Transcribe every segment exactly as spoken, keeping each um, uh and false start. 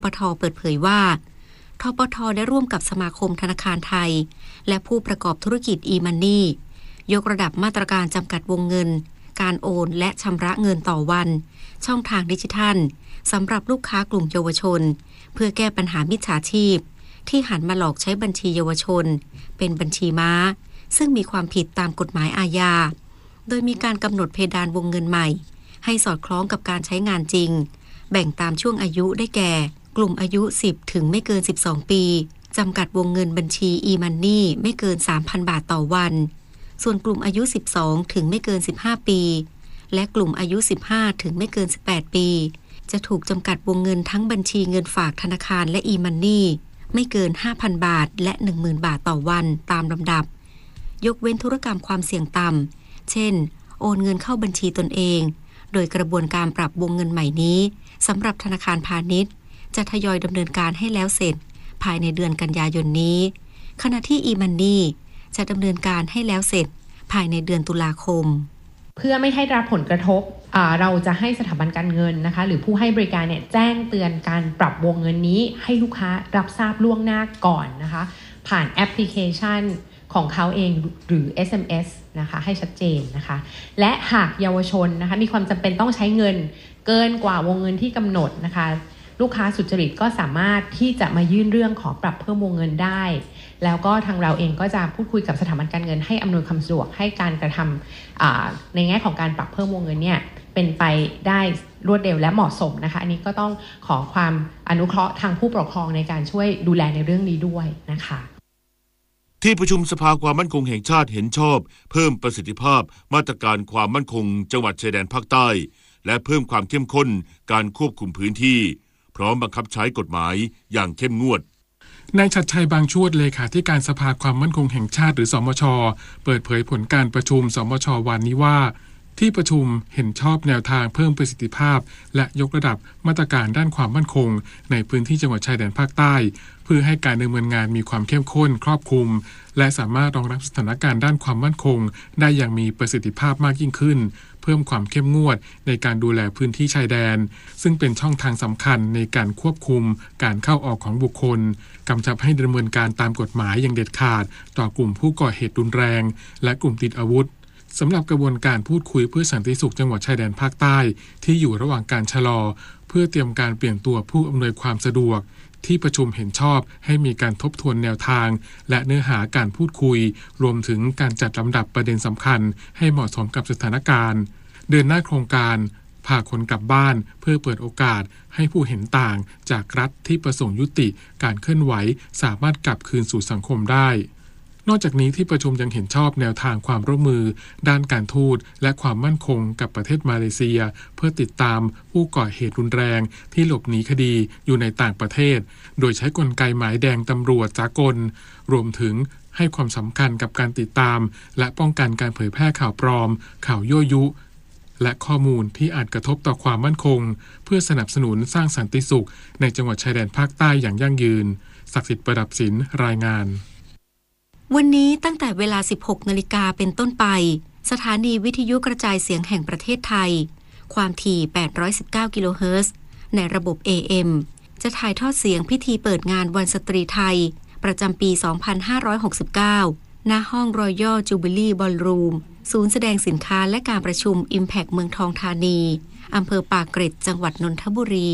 ปท.เปิดเผยว่าทปท.ได้ร่วมกับสมาคมธนาคารไทยและผู้ประกอบธุรกิจ e-money ยกระดับมาตรการจำกัดวงเงินการโอนและชำระเงินต่อวันช่องทางดิจิทัลสำหรับลูกค้ากลุ่มเยาวชนเพื่อแก้ปัญหามิจฉาชีพที่หันมาหลอกใช้บัญชีเยาวชนเป็นบัญชีม้าซึ่งมีความผิดตามกฎหมายอาญาโดยมีการกำหนดเพดานวงเงินใหม่ให้สอดคล้องกับการใช้งานจริงแบ่งตามช่วงอายุได้แก่กลุ่มอายุสิบถึงไม่เกินสิบสองปีจำกัดวงเงินบัญชี e-money ไม่เกิน สามพัน บาทต่อวันส่วนกลุ่มอายุสิบสองถึงไม่เกินสิบห้าปีและกลุ่มอายุสิบห้าถึงไม่เกินสิบแปดปีจะถูกจำกัดวงเงินทั้งบัญชีเงินฝากธนาคารและ e-money ไม่เกิน ห้าพัน บาทและ หนึ่งหมื่น บาทต่อวันตามลำดับยกเว้นธุรกรรมความเสี่ยงต่ำเช่นโอนเงินเข้าบัญชีตนเองโดยกระบวนการปรับวงเงินใหม่นี้สำหรับธนาคารพาณิชย์จะทยอยดำเนินการให้แล้วเสร็จภายในเดือนกันยายนนี้ขณะที่ e-money จะดำเนินการให้แล้วเสร็จภายในเดือนตุลาคมเพื่อไม่ให้รับผลกระทบเราจะให้สถาบันการเงินนะคะหรือผู้ให้บริการเนี่ยแจ้งเตือนการปรับวงเงินนี้ให้ลูกค้ารับทราบล่วงหน้าก่อนนะคะผ่านแอปพลิเคชันของเขาเองหรือ เอส เอ็ม เอส นะคะให้ชัดเจนนะคะและหากเยาวชนนะคะมีความจำเป็นต้องใช้เงินเกินกว่าวงเงินที่กำหนดนะคะลูกค้าสุจริตก็สามารถที่จะมายื่นเรื่องขอปรับเพิ่มวงเงินได้แล้วก็ทางเราเองก็จะพูดคุยกับสถาบันการเงินให้อำนวยความสะดวกให้การกระทำในแง่ของการปรับเพิ่มวงเงินเนี่ยเป็นไปได้รวดเร็วและเหมาะสมนะคะอันนี้ก็ต้องขอความอนุเคราะห์ทางผู้ปกครองในการช่วยดูแลในเรื่องนี้ด้วยนะคะที่ประชุมสภาความมั่นคงแห่งชาติเห็นชอบเพิ่มประสิทธิภาพมาตรการความมั่นคงจังหวัดชายแดนภาคใต้และเพิ่มความเข้มข้นการควบคุมพื้นที่พร้อมบังคับใช้กฎหมายอย่างเข้มงวดนายชัดชัยบางชวดเลขาธิการสภาความมั่นคงแห่งชาติหรือสมช.เปิดเผยผลการประชุมสมช.วันนี้ว่าที่ประชุมเห็นชอบแนวทางเพิ่มประสิทธิภาพและยกระดับมาตรการด้านความมั่นคงในพื้นที่จังหวัดชายแดนภาคใต้เพื่อให้การดำเนินงานมีความเข้มข้นครอบคลุมและสามารถรองรับสถานการณ์ด้านความมั่นคงได้อย่างมีประสิทธิภาพมากยิ่งขึ้นเพิ่มความเข้มงวดในการดูแลพื้นที่ชายแดนซึ่งเป็นช่องทางสำคัญในการควบคุมการเข้าออกของบุคคลกำชับให้ดำเนินการตามกฎหมายอย่างเด็ดขาดต่อกลุ่มผู้ก่อเหตุรุนแรงและกลุ่มติดอาวุธสำหรับกระบวนการพูดคุยเพื่อสันติสุขจังหวัดชายแดนภาคใต้ที่อยู่ระหว่างการชะลอเพื่อเตรียมการเปลี่ยนตัวผู้อำนวยความสะดวกที่ประชุมเห็นชอบให้มีการทบทวนแนวทางและเนื้อหาการพูดคุยรวมถึงการจัดลำดับประเด็นสำคัญให้เหมาะสมกับสถานการณ์เดินหน้าโครงการพาคนกลับบ้านเพื่อเปิดโอกาสให้ผู้เห็นต่างจากรัฐที่ประสงค์ยุติการเคลื่อนไหวสามารถกลับคืนสู่สังคมได้นอกจากนี้ที่ประชุมยังเห็นชอบแนวทางความร่วมมือด้านการทูตและความมั่นคงกับประเทศมาเลเซียเพื่อติดตามผู้ก่อเหตุรุนแรงที่หลบหนีคดีอยู่ในต่างประเทศโดยใช้กลไกหมายแดงตำรวจสากลรวมถึงให้ความสำคัญกับการติดตามและป้องกันการเผยแพร่ข่าวปลอมข่าวยั่วยุและข้อมูลที่อาจกระทบต่อความมั่นคงเพื่อสนับสนุนสร้างสันติสุขในจังหวัดชายแดนภาคใต้อย่างยั่งยืนศักดิ์สิทธิ์ประดับศิลป์รายงานวันนี้ตั้งแต่เวลา สิบหกนาฬิกาเป็นต้นไปสถานีวิทยุกระจายเสียงแห่งประเทศไทยความถี่แปดร้อยสิบเก้ากิโลเฮิรตซ์ในระบบ เอ เอ็ม จะถ่ายทอดเสียงพิธีเปิดงานวันสตรีไทยประจำปี สองพันห้าร้อยหกสิบเก้า ณ ห้อง Royal Jubilee Ballroom ศูนย์แสดงสินค้าและการประชุม Impact เมืองทองธานีอำเภอปากเกร็ดจังหวัดนนทบุรี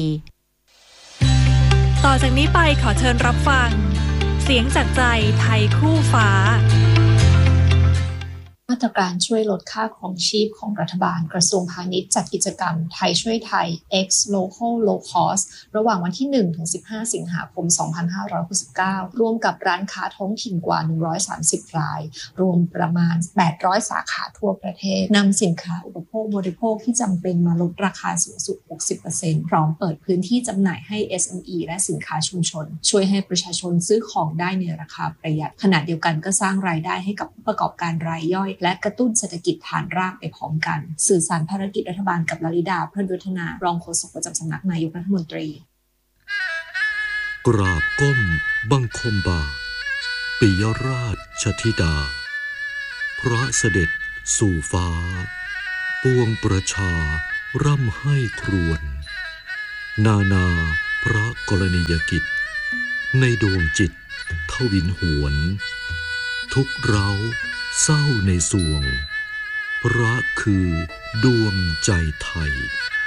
ต่อจากนี้ไปขอเชิญรับฟังเสียงจากใจไทยคู่ฟ้ามาตรการช่วยลดค่าครองชีพของรัฐบาลกระทรวงพาณิชย์จัดกิจกรรมไทยช่วยไทย X Local Low Cost ระหว่างวันที่ หนึ่งถึงสิบห้า สิงหาคม สองพันห้าร้อยหกสิบเก้า ร่วมกับร้านค้าท้องถิ่นกว่า หนึ่งร้อยสามสิบ รายรวมประมาณ แปดร้อย สาขาทั่วประเทศนำสินค้าอุปโภคบริโภคที่จำเป็นมาลดราคาสูงสุด หกสิบเปอร์เซ็นต์ พร้อมเปิดพื้นที่จำหน่ายให้ เอส เอ็ม อี และสินค้าชุมชนช่วยให้ประชาชนซื้อของได้ในราคาประหยัดขณะเดียวกันก็สร้างรายได้ให้กับผู้ประกอบการรายย่อยและกระตุ้นเศรษฐกิจฐานรากไปพร้อมกันสื่อสารภารกิจรัฐบาลกับลลิดาพระดุฒนารองโฆษกประจำสำนักนายกรัฐมนตรีกราบก้มบังคมบาทปิยราชธิดาพระเสด็จสู่ฟ้าปวงประชาร่ำให้ครวญนานาพระกรณียกิจในดวงจิตทวินหวนทุกเร้าเศร้าในสวงพระคือดวงใจไทย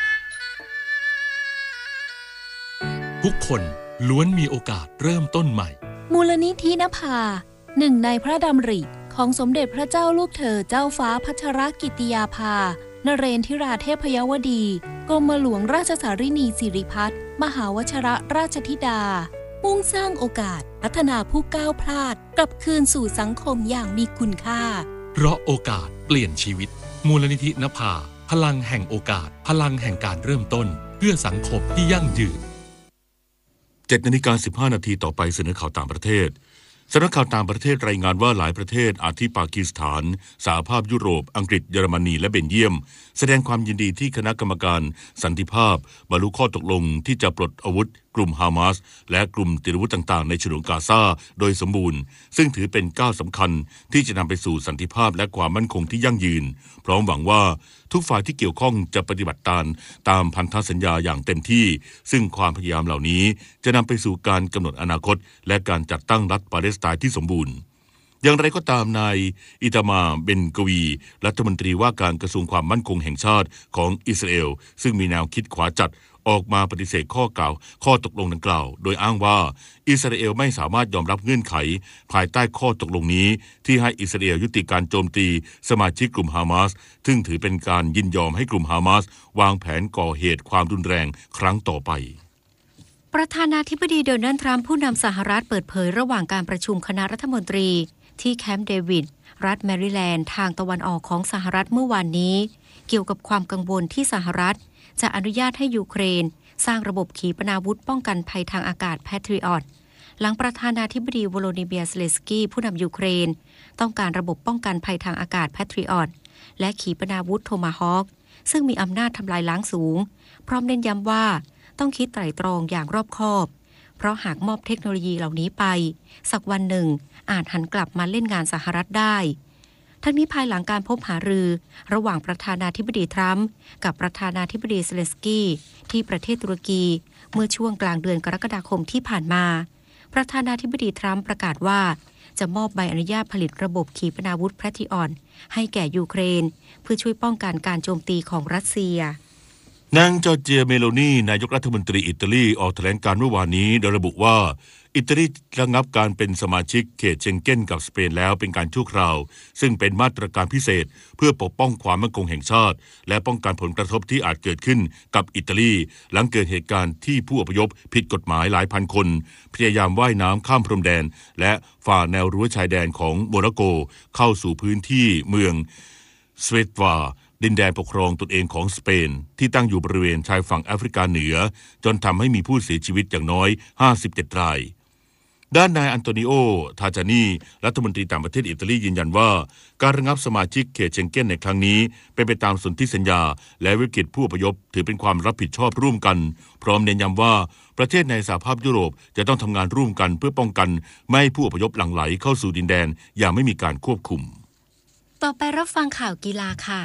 ทุกคนล้วนมีโอกาสเริ่มต้นใหม่มูลนิธินภาหนึ่งในพระดำริของสมเด็จพระเจ้าลูกเธอเจ้าฟ้าพัชรกิติยาภานเรนทิราเทพยวดีกรมหลวงราชสารินีสิริพัฒน์มหาวชิรราชธิดามุ่งสร้างโอกาสพัฒนาผู้ก้าวพลาดกลับคืนสู่สังคมอย่างมีคุณค่าเพราะโอกาสเปลี่ยนชีวิตมูลนิธินภาพลังแห่งโอกาสพลังแห่งการเริ่มต้นเพื่อสังคมที่ยั่งยืนเจ็ดนาฬิกาสิบห้านาทีต่อไปเสนอข่าวต่างประเทศสำนักข่าวต่างประเทศรายงานว่าหลายประเทศอาทิปากีสถานสหภาพยุโรปอังกฤษเยอรมนีและเบลเยียมแสดงความยินดีที่คณะกรรมการสันติภาพบรรลุข้อตกลงที่จะปลดอาวุธกลุ่มฮามาสและกลุ่มติดอาวุธต่างๆในฉนวนกาซาโดยสมบูรณ์ซึ่งถือเป็นก้าวสำคัญที่จะนำไปสู่สันติภาพและความมั่นคงที่ยั่งยืนพร้อมหวังว่าทุกฝ่ายที่เกี่ยวข้องจะปฏิบัติตามตามพันธสัญญาอย่างเต็มที่ซึ่งความพยายามเหล่านี้จะนำไปสู่การกำหนดอนาคตและการจัดตั้งรัฐปาเลสไตน์ที่สมบูรณ์อย่างไรก็ตามนายอิตามาเบนกวีรัฐมนตรีว่าการกระทรวงความมั่นคงแห่งชาติของอิสราเอลซึ่งมีแนวคิดขวาจัดออกมาปฏิเสธข้อกล่าวข้อตกลงดังกล่าวโดยอ้างว่าอิสราเอลไม่สามารถยอมรับเงื่อนไขภายใต้ข้อตกลงนี้ที่ให้อิสราเอลยุติการโจมตีสมาชิกกลุ่มฮามาสซึ่งถือเป็นการยินยอมให้กลุ่มฮามาสวางแผนก่อเหตุความรุนแรงครั้งต่อไปประธานาธิบดีโดนัลด์ทรัมป์ผู้นำสหรัฐเปิดเผยระหว่างการประชุมคณะรัฐมนตรีที่แคมป์เดวิดรัฐแมริแลนด์ทางตะวันออกของสหรัฐเมื่อวานนี้เกี่ยวกับความกังวลที่สหรัฐจะอนุญาตให้ยูเครนสร้างระบบขีปนาวุธป้องกันภัยทางอากาศแพทริออตหลังประธานาธิบดีโวโลดิเมียร์เซเลนสกี้ผู้นำยูเครนต้องการระบบป้องกันภัยทางอากาศแพทริออตและขีปนาวุธโทมาฮอคซึ่งมีอำนาจทำลายล้างสูงพร้อมเน้นย้ำว่าต้องคิดไตร่ตรองอย่างรอบคอบเพราะหากมอบเทคโนโลยีเหล่านี้ไปสักวันหนึ่งอาจหันกลับมาเล่นงานสหรัฐได้ทั้งนี้ภายหลังการพบหารือระหว่างประธานาธิบดีทรัมป์กับประธานาธิบดีเซเลนสกี้ที่ประเทศตุรกีเมื่อช่วงกลางเดือนกรกฎาคมที่ผ่านมาประธานาธิบดีทรัมป์ประกาศว่าจะมอบใบอนุญาตผลิตระบบขีปนาวุธแพทริออตให้แก่ยูเครนเพื่อช่วยป้องกันการโจมตีของรัสเซียนางจอร์เจียเมโลนีนายกรัฐมนตรีอิตาลีออกแถลงการเมื่อวานนี้โดยระบุว่าอิตาลีระงับการเป็นสมาชิกเขตเชงเก้นกับสเปนแล้วเป็นการชั่วคราวซึ่งเป็นมาตรการพิเศษเพื่อปกป้องความมั่นคงแห่งชาติและป้องกันผลกระทบที่อาจเกิดขึ้นกับอิตาลีหลังเกิดเหตุการณ์ที่ผู้อพยพผิดกฎหมายหลายพันคนพยายามว่ายน้ำข้ามพรมแดนและฝ่าแนวรั้วชายแดนของโมร็อกโกเข้าสู่พื้นที่เมืองสเวตวาดินแดนปกครองตนเองของสเปนที่ตั้งอยู่บริเวณชายฝั่งแอฟริกาเหนือจนทำให้มีผู้เสียชีวิตอย่างน้อยห้าสิบเจ็ดรายด้านนายอันโตนิโอทาจานีรัฐมนตรีต่างประเทศอิตาลียืนยันว่าการระงับสมาชิกเขตเชงเก้นในครั้งนี้เป็นไปตามสนธิสัญญาและวิกฤตผู้อพยพถือเป็นความรับผิดชอบร่วมกันพร้อมเน้นย้ำว่าประเทศในสหภาพยุโรปจะต้องทำงานร่วมกันเพื่อป้องกันไม่ให้ผู้อพยพหลั่งไหลเข้าสู่ดินแดนอย่างไม่มีการควบคุมต่อไปรับฟังข่าวกีฬาค่ะ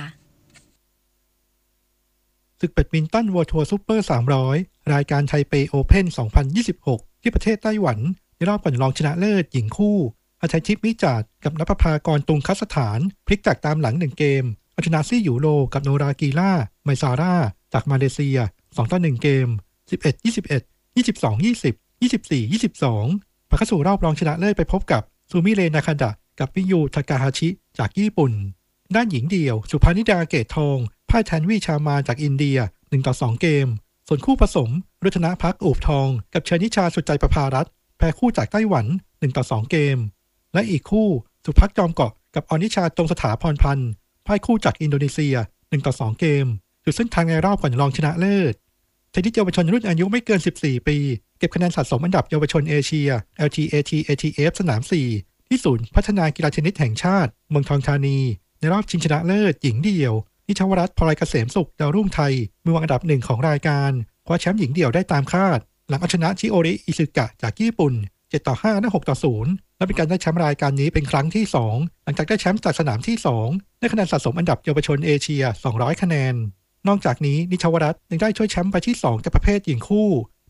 ศึกแบดมินตัน World Tour Super สามร้อยรายการไทเปโอเพ่นสองพันยี่สิบหกที่ประเทศไต้หวันในรอบก่อนรองชนะเลิศหญิงคู่อาชัยทิพย์มิจาดกับนภภากรตุงคัสถานพลิกจากตามหลังหนึ่งเกมเอาชนะซี่หยูโรกับโนรากีล่าไมซาร่าจากมาเลเซียสองต่อหนึ่งเกมสิบเอ็ด ยี่สิบเอ็ด ยี่สิบสอง ยี่สิบ ยี่สิบสี่ ยี่สิบสองผ่านเข้าสู่รอบรองชนะเลิศไปพบกับซูมิเรนาคาดะกับมิยูทากาฮาชิจากญี่ปุ่นด้านหญิงเดี่ยวสุภานิดาเกตทองพ่ายแทนวิชามาจากอินเดียหนึ่งต่อสองเกมส่วนคู่ผสมรัตนพักอูบทองกับเชนิชาสุใจประภารัตน์แพ้คู่จากไต้หวันหนึ่งต่อสองเกมและอีกคู่สุภักจอมเกาะกับอนิชาตรงสถาพรพันธ์พ่ายคู่จากอินโดนีเซียหนึ่งต่อสองเกมจุดเส้นทางในรอบก่อนรองชนะเลิศเทนนิสเยาวชนรุ่นอายุไม่เกินสิบสี่ปีเก็บคะแนนสะสมอันดับเยาวชนเอเชีย แอล ที เอ ที เอ ที เอฟ สนามสี่ที่ศูนย์พัฒนากีฬาเทนนิสแห่งชาติเมืองทองธานีในรอบชิงชนะเลิศหญิงเดี่ยวนิชวรัตน์พลอยเกษมสุขดาวรุ่งไทยมือวางอันดับหนึ่งของรายการคว้าแชมป์หญิงเดี่ยวได้ตามคาดหลังเอาชนะชิโอริอิซึกะจากญี่ปุ่นเจ็ดต่อห้าและหกต่อศูนย์และเป็นการได้แชมป์รายการนี้เป็นครั้งที่สองหลังจากได้แชมป์จากสนามที่สองได้คะแนนสะสมอันดับเยาวชนเอเชียสองร้อยคะแนนนอกจากนี้นิชวรัตน์ยังได้ช่วยแชมป์ไปที่สองจากประเภทหญิงคู่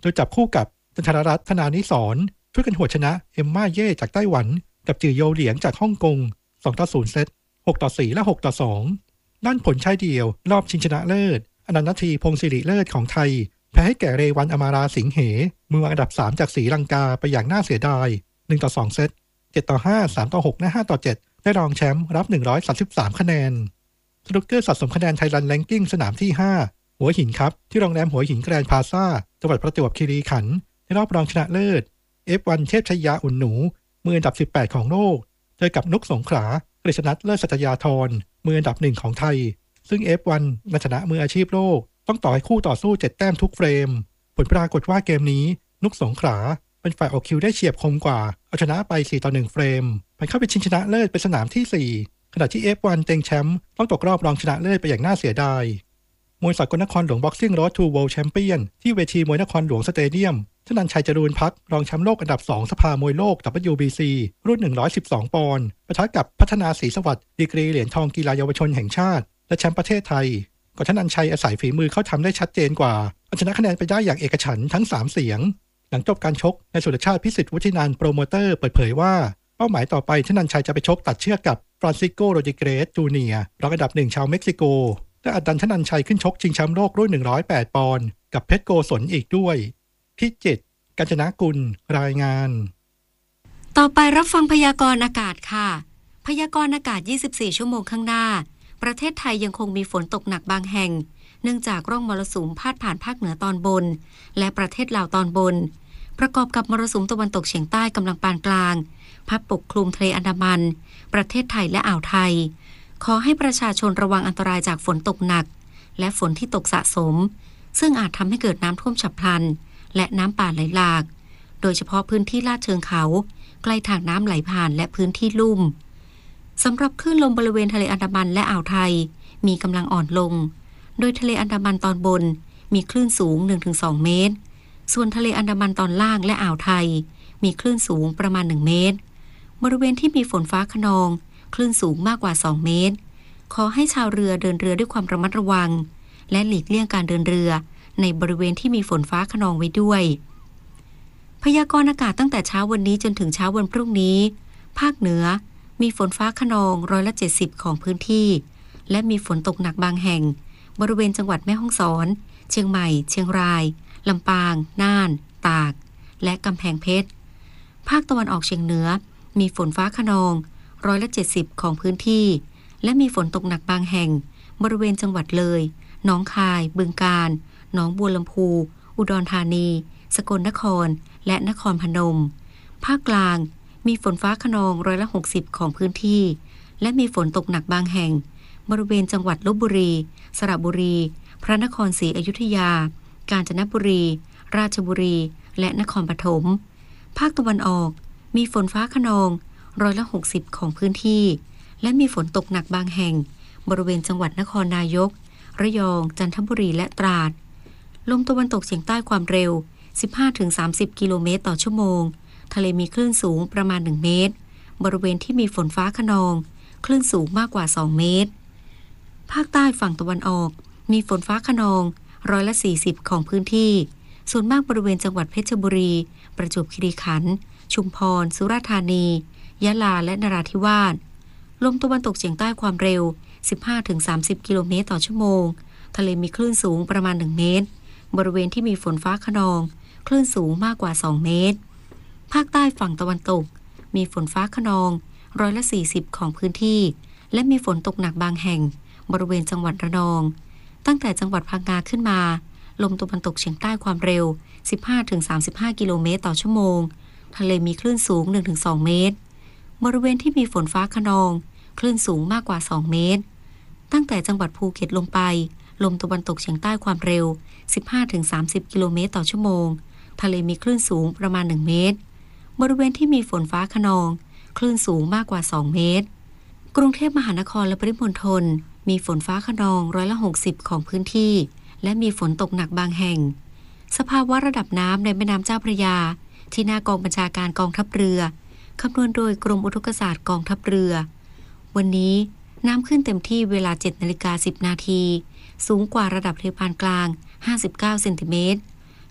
ดยจับคู่กับจันทรรัตน์ธนานิสรณ์ช่วยกันหวดชนะเอมม่าเย่จากไต้หวันกับจือโยเหลียงจากฮ่องกงสองต่อศูนย์เซตหกต่อสี่และหกต่อสองด้านผลชายเดี่ยวรอบชิงชนะเลิศอนันต์ทีพงศิริเลิศของไทยแพ้ให้แก่เรวันอมาราสิงเหมืออันดับสามจากศรีลังกาไปอย่างน่าเสียดายหนึ่งต่อสองเซตเจ็ดต่อห้า สามต่อหกและห้าต่อเจ็ดได้รองแชมป์รับหนึ่งร้อยสามสิบสามคะแนนสนุกเกอร์สะสมคะแนนไทยแลนด์แรงกิ้งสนามที่ห้าหัวหินครับที่โรงแรมหัวหินแกรนด์พลาซ่าจังหวัดประจวบคีรีขันธ์ในรอบรองชนะเลิศ เอฟ วัน เทพชยาอุ่นหนูมืออันดับสิบแปดของโลกเจอกับนุกสงขลากฤษณัทเลิศสัตยาธรมืออันดับหนึ่งของไทยซึ่ง เอฟ วัน ในฐานะมืออาชีพโลกต้องต่อให้คู่ต่อสู้เจ็ดแต้มทุกเฟรมผลปรากฏว่าเกมนี้นุกสงขลาเป็นฝ่ายออกคิวได้เฉียบคมกว่าเอาชนะไปสี่ต่อหนึ่งเฟรมผ่านเข้าไปชิงชนะเลิศเป็นสนามที่สี่ขณะที่ เอฟ วัน เต็งแชมป์ต้องตกรอบรองชนะเลิศไปอย่างน่าเสียดายมวยสากลนครหลวงบ็อกซิ่งโรดทูเวิลด์แชมเปี้ยนที่เวทีมวยนครหลวงสเตเดียมธนันชัยจรูนพักรองแชมป์โลกอันดับสองสภามวยโลก ดับเบิลยู บี ซี รุ่นหนึ่งร้อยสิบสองปอนด์ปะทะกับพัฒนาศรีสวัสดิ์ดีกรีเหรียญทองกีฬาเยาวชนแห่งชาติและแชมป์ประเทศไทยก่อนธนันชัยอาศัยฝีมือเข้าทำได้ชัดเจนกว่าเอาชนะคะแนนไปได้อย่างเอกฉันท์ทั้งสามเสียงหลังจบการชกนายสุรชาติพิสิทธิ์วุฒินันท์โปรโมเตอร์เปิดเผยว่าเป้าหมายต่อไปธนันชัยจะไปชกตัดเชือกกับฟรานซิโกโรดิเกรสจูเนียร์รองอันดับหนึ่งชาวเม็กซิโกและอัดดันธนันชัยขึ้นชกชิงแชมป์โลกรุ่นหนึ่งร้อยแปดปอนด์กับเพชรโกศลอีกด้วยพิจิตรกาญจนกุลรายงานต่อไปรับฟังพยากรณ์อากาศค่ะพยากรณ์อากาศยี่สิบสี่ชั่วโมงข้างหน้าประเทศไทยยังคงมีฝนตกหนักบางแห่งเนื่องจากร่องมรสุมพาดผ่านภาคเหนือตอนบนและประเทศลาวตอนบนประกอบกับมรสุมตะวันตกเฉียงใต้กำลังปานกลางพัดปกคลุมทะเลอันดามันประเทศไทยและอ่าวไทยขอให้ประชาชนระวังอันตรายจากฝนตกหนักและฝนที่ตกสะสมซึ่งอาจทำให้เกิดน้ำท่วมฉับพลันและน้ำป่าไหลหลากโดยเฉพาะพื้นที่ลาดเชิงเขาใกล้ทางน้ำไหลผ่านและพื้นที่ลุ่มสำหรับคลื่นลมบริเวณทะเลอันดามันและอ่าวไทยมีกำลังอ่อนลงโดยทะเลอันดามันตอนบนมีคลื่นสูง หนึ่งถึงสอง เมตรส่วนทะเลอันดามันตอนล่างและอ่าวไทยมีคลื่นสูงประมาณหนึ่งเมตรบริเวณที่มีฝนฟ้าคะนองคลื่นสูงมากกว่าสองเมตรขอให้ชาวเรือเดินเรือด้วยความระมัดระวังและหลีกเลี่ยงการเดินเรือในบริเวณที่มีฝนฟ้าคะนองไว้ด้วยพยากรณ์อากาศตั้งแต่เช้าวันนี้จนถึงเช้าวันพรุ่งนี้ภาคเหนือมีฝนฟ้าคะนองร้อยละเจ็ดสิบของพื้นที่และมีฝนตกหนักบางแห่งบริเวณจังหวัดแม่ฮ่องสอนเชียงใหม่เชียงรายลำปางน่านตากและกำแพงเพชรภาคตะวันออกเฉียงเหนือมีฝนฟ้าคะนองร้อยละเจ็ดสิบของพื้นที่และมีฝนตกหนักบางแห่งบริเวณจังหวัดเลยหนองคายบึงกาฬหนองบัวลำพูอุดรธานีสกลนครและนครพนมภาคกลางมีฝนฟ้าคะนองร้อยละหกสิบของพื้นที่และมีฝนตกหนักบางแห่งบริเวณจังหวัดลพบุรีสระบุรีพระนครศรีอยุธยากาญจนบุรีราชบุรีและนครปฐมภาคตะวันออกมีฝนฟ้าคะนองร้อยละหกสิบของพื้นที่และมีฝนตกหนักบางแห่งบริเวณจังหวัดนครนายกระยองจันทบุรีและตราดลมตะวันตกเฉียงใต้ความเร็ว สิบห้าถึงสามสิบ กิโลเมตรต่อชั่วโมงทะเลมีคลื่นสูงประมาณหนึ่งเมตรบริเวณที่มีฝนฟ้าคะนองคลื่นสูงมากกว่าสองเมตรภาคใต้ฝั่งตะวันออกมีฝนฟ้าคะนองร้อยละสี่สิบของพื้นที่ส่วนมากบริเวณจังหวัดเพชรบุรีประจวบคีรีขันธ์ชุมพรสุราษฎร์ธานียะลาและนราธิวาสลมตะวันตกเฉียงใต้ความเร็ว สิบห้าถึงสามสิบ กิโลเมตรต่อชั่วโมงทะเลมีคลื่นสูงประมาณหนึ่งเมตรบริเวณที่มีฝนฟ้าคะนองคลื่นสูงมากกว่าสองเมตรภาคใต้ฝั่งตะวันตกมีฝนฟ้าคะนองร้อยละสี่สิบของพื้นที่และมีฝนตกหนักบางแห่งบริเวณจังหวัดระนองตั้งแต่จังหวัดพังงาขึ้นมาลมตะวันตกเฉียงใต้ความเร็ว สิบห้าถึงสามสิบห้า กิโลเมตรต่อชั่วโมงทะเลมีคลื่นสูง หนึ่งถึงสอง เมตรบริเวณที่มีฝนฟ้าคะนองคลื่นสูงมากกว่าสองเมตรตั้งแต่จังหวัดภูเก็ตลงไปลมตะวันตกเฉียงใต้ความเร็ว สิบห้าถึงสามสิบ กิโลเมตรต่อชั่วโมงทะเลมีคลื่นสูงประมาณหนึ่งเมตรบริเวณที่มีฝนฟ้าคะนองคลื่นสูงมากกว่าสองเมตรกรุงเทพมหานครและปริมณฑลมีฝนฟ้าคะนองร้อยละหกสิบของพื้นที่และมีฝนตกหนักบางแห่งสภาวะระดับน้ำในแม่น้ำเจ้าพระยาที่หน้ากองบัญชาการกองทัพเรือคำนวณโดยกรมอุทกศาสตร์กองทัพเรือวันนี้น้ำขึ้นเต็มที่เวลา เจ็ดนาฬิกาสิบนาทีสูงกว่าระดับทะเลปานกลางห้าสิบเก้าเซนติเมตร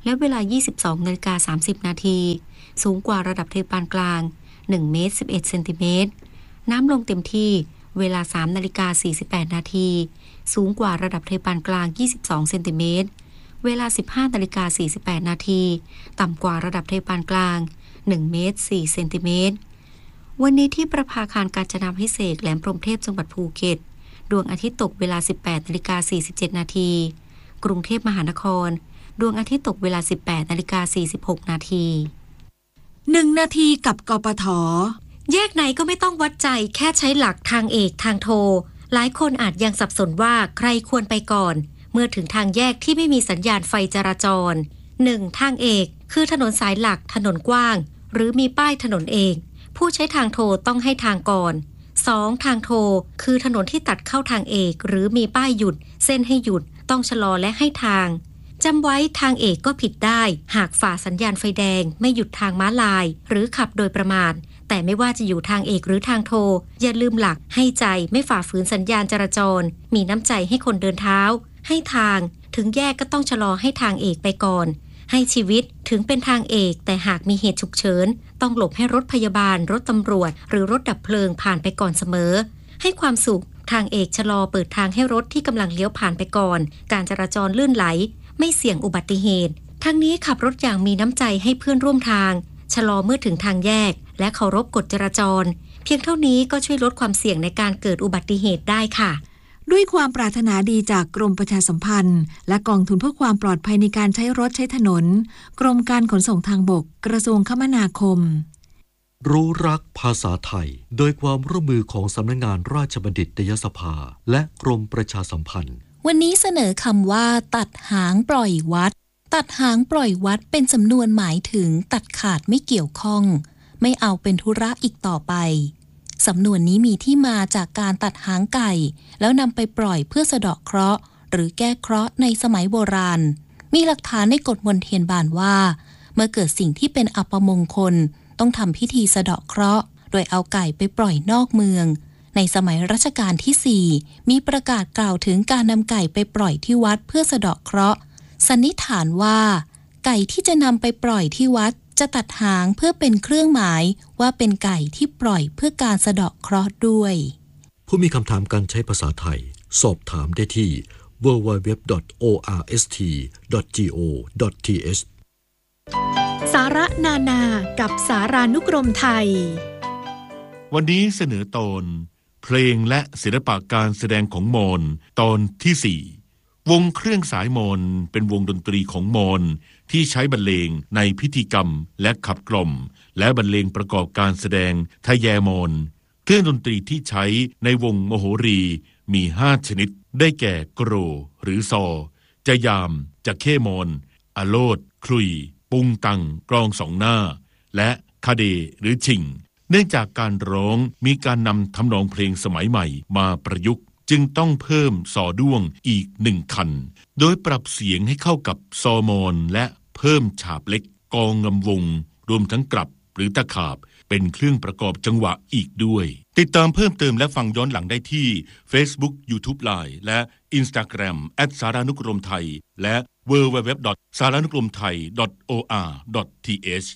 และเวลา ยี่สิบสองนาฬิกาสามสิบนาทีสูงกว่าระดับทะเลปานกลางหนึ่งเมตรสิบเอ็ดเซนติเมตรน้ำลงเต็มที่เวลา สามนาฬิกาสี่สิบแปดนาทีสูงกว่าระดับทะเลปานกลางยี่สิบสองเซนติเมตรเวลา สิบห้านาฬิกาสี่สิบแปดนาทีต่ำกว่าระดับทะเลปานกลางหนึ่งเมตรสี่เซนติเมตรวันนี้ที่ประภาคารกาญจนาภิเษกแหลมพรหมเทพจังหวัดภูเก็ตดวงอาทิตย์ตกเวลา สิบแปดนาฬิกาสี่สิบเจ็ดนาทีกรุงเทพมหานครดวงอาทิตย์ตกเวลา สิบแปดนาฬิกาสี่สิบหกนาทีหนึ่งนาทีกับกปท. แยกไหนก็ไม่ต้องวัดใจแค่ใช้หลักทางเอกทางโทหลายคนอาจยังสับสนว่าใครควรไปก่อนเมื่อถึงทางแยกที่ไม่มีสัญญาณไฟจราจร หนึ่ง ทางเอกคือถนนสายหลักถนนกว้างหรือมีป้ายถนนเอกผู้ใช้ทางโทต้องให้ทางก่อน สอง ทางโทคือถนนที่ตัดเข้าทางเอกหรือมีป้ายหยุดเส้นให้หยุดต้องชะลอและให้ทางจำไว้ทางเอกก็ผิดได้หากฝ่าสัญญาณไฟแดงไม่หยุดทางม้าลายหรือขับโดยประมาทแต่ไม่ว่าจะอยู่ทางเอกหรือทางโทอย่าลืมหลักให้ใจไม่ฝ่าฝืนสัญญาณจราจรมีน้ำใจให้คนเดินเท้าให้ทางถึงแยกก็ต้องชะลอให้ทางเอกไปก่อนให้ชีวิตถึงเป็นทางเอกแต่หากมีเหตุฉุกเฉินต้องหลบให้รถพยาบาลรถตำรวจหรือรถดับเพลิงผ่านไปก่อนเสมอให้ความสุขทางเอกชะลอเปิดทางให้รถที่กำลังเลี้ยวผ่านไปก่อนการจราจรลื่นไหลไม่เสี่ยงอุบัติเหตุทั้งนี้ขับรถอย่างมีน้ำใจให้เพื่อนร่วมทางชะลอเมื่อถึงทางแยกและเคารพกฎจราจรเพียงเท่านี้ก็ช่วยลดความเสี่ยงในการเกิดอุบัติเหตุได้ค่ะด้วยความปรารถนาดีจากกรมประชาสัมพันธ์และกองทุนเพื่อความปลอดภัยในการใช้รถใช้ถนนกรมการขนส่งทางบกกระทรวงคมนาคมรู้รักภาษาไทยโดยความร่วมมือของสำนักงานราชบัณฑิตยสภาและกรมประชาสัมพันธ์วันนี้เสนอคำว่าตัดหางปล่อยวัดตัดหางปล่อยวัดเป็นสำนวนหมายถึงตัดขาดไม่เกี่ยวข้องไม่เอาเป็นธุระอีกต่อไปสำนวนนี้มีที่มาจากการตัดหางไก่แล้วนำไปปล่อยเพื่อสะเดาะเคราะห์หรือแก้เคราะห์ในสมัยโบราณมีหลักฐานในกฎมนเทียนบานว่าเมื่อเกิดสิ่งที่เป็นอัปมงคลต้องทำพิธีสะเดาะเคราะห์โดยเอาไก่ไปปล่อยนอกเมืองในสมัยรัชกาลที่สี่มีประกาศกล่าวถึงการนำไก่ไปปล่อยที่วัดเพื่อสะเดาะเคราะห์สันนิษฐานว่าไก่ที่จะนำไปปล่อยที่วัดจะตัดหางเพื่อเป็นเครื่องหมายว่าเป็นไก่ที่ปล่อยเพื่อการสะเดาะเคราะห์ด้วยผู้มีคำถามการใช้ภาษาไทยสอบถามได้ที่ ดับเบิลยู ดับเบิลยู ดับเบิลยู ดอท โอ อาร์ เอส ที ดอท จี โอ ดอท ที เอชสาระนานากับสารานุกรมไทยวันนี้เสนอตอนเพลงและศิลปะการแสดงของมอญตอนที่สี่วงเครื่องสายมอญเป็นวงดนตรีของมอญที่ใช้บรรเลงในพิธีกรรมและขับกล่อมและบรรเลงประกอบการแสดงทะแยมอญเครื่องดนตรีที่ใช้ในวงมโหรีมีห้าชนิดได้แก่โกรหรือซอจะยามจะเข้มอญอโลดคลุยปุงตังกลองสองหน้าและคาเดหรือชิงเนื่องจากการร้องมีการนำทำนองเพลงสมัยใหม่มาประยุกต์จึงต้องเพิ่มซอด้วงอีกหนึ่งคันโดยปรับเสียงให้เข้ากับซอมอนและเพิ่มฉาบเล็กกองงำวงรวมทั้งกลับหรือตะขาบเป็นเครื่องประกอบจังหวะอีกด้วยติดตามเพิ่มเติมและฟังย้อนหลังได้ที่ Facebook YouTube Line และ Instagram แอท สารานุกรมไทยและ ดับเบิลยู ดับเบิลยู ดับเบิลยู ดอท สารานุกรมไทย ดอท โอ อาร์ ดอท ที เอช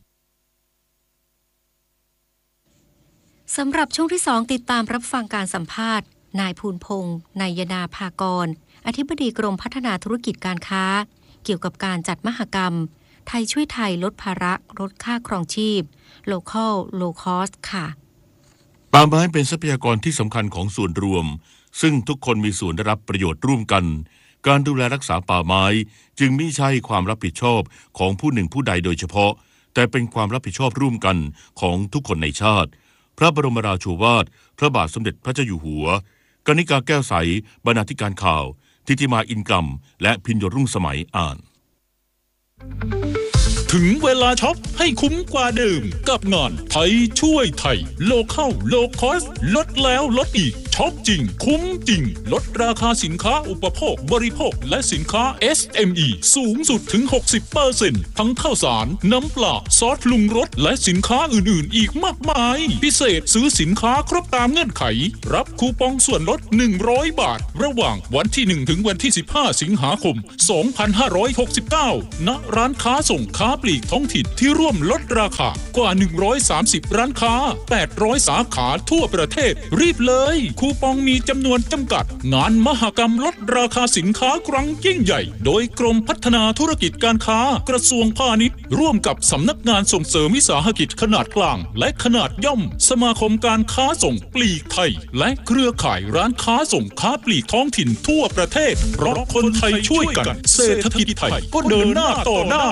สำหรับช่วงที่สองติดตามรับฟังการสัมภาษณ์นายภูลพงษ์นายนาภากรอธิบดีกรมพัฒนาธุรกิจการค้าเกี่ยวกับการจัดมหกรรมไทยช่วยไทยลดภาระลดค่าครองชีพ Local Low Cost ค่ะป่าไม้เป็นทรัพยากรที่สำคัญของส่วนรวมซึ่งทุกคนมีส่วนได้รับประโยชน์ร่วมกันการดูแลรักษาป่าไม้จึงไม่ใช่ความรับผิดชอบของผู้หนึ่งผู้ใดโดยเฉพาะแต่เป็นความรับผิดชอบร่วมกันของทุกคนในชาติพระบรมราโชวาทพระบาทสมเด็จพระเจ้าอยู่หัวกนิกาแก้วใสบรรณาธิการข่าวทิติมาอินกรัมและพิญโยรุ่งสมัยอ่านถึงเวลาช็อปให้คุ้มกว่าเดิมกับงานไทยช่วยไทย Local Low Cost ลดแล้วลดอีกช็ช็อปจริงคุ้มจริงลดราคาสินค้าอุปโภคบริโภคและสินค้า เอส เอ็ม อี สูงสุดถึง หกสิบเปอร์เซ็นต์ ทั้งข้าวสารน้ำปลาซอสปรุงรสและสินค้าอื่นๆอีกมากมายพิเศษซื้อสินค้าครบตามเงื่อนไขรับคูปองส่วนลดหนึ่งร้อยบาทระหว่างวันที่หนึ่งถึงวันที่สิบห้าสิงหาคมสองพันห้าร้อยหกสิบเก้าณร้านค้าส่งค้าปลีกท้องถิ่นที่ร่วมลดราคากว่าหนึ่งร้อยสามสิบร้านค้าแปดร้อยสาขาทั่วประเทศรีบเลยคูปองมีจำนวนจำกัดงานมหกรรมลดราคาสินค้าครั้งยิ่งใหญ่โดยกรมพัฒนาธุรกิจการค้ากระทรวงพาณิชย์ร่วมกับสำนักงานส่งเสริมวิสาหกิจขนาดกลางและขนาดย่อมสมาคมการค้าส่งปลีกไทยและเครือข่ายร้านค้าส่งค้าปลีกท้องถิ่นทั่วประเทศเพราะคนไทยช่วยกันเศรษฐกิจไทยก็เดินหน้าต่อได้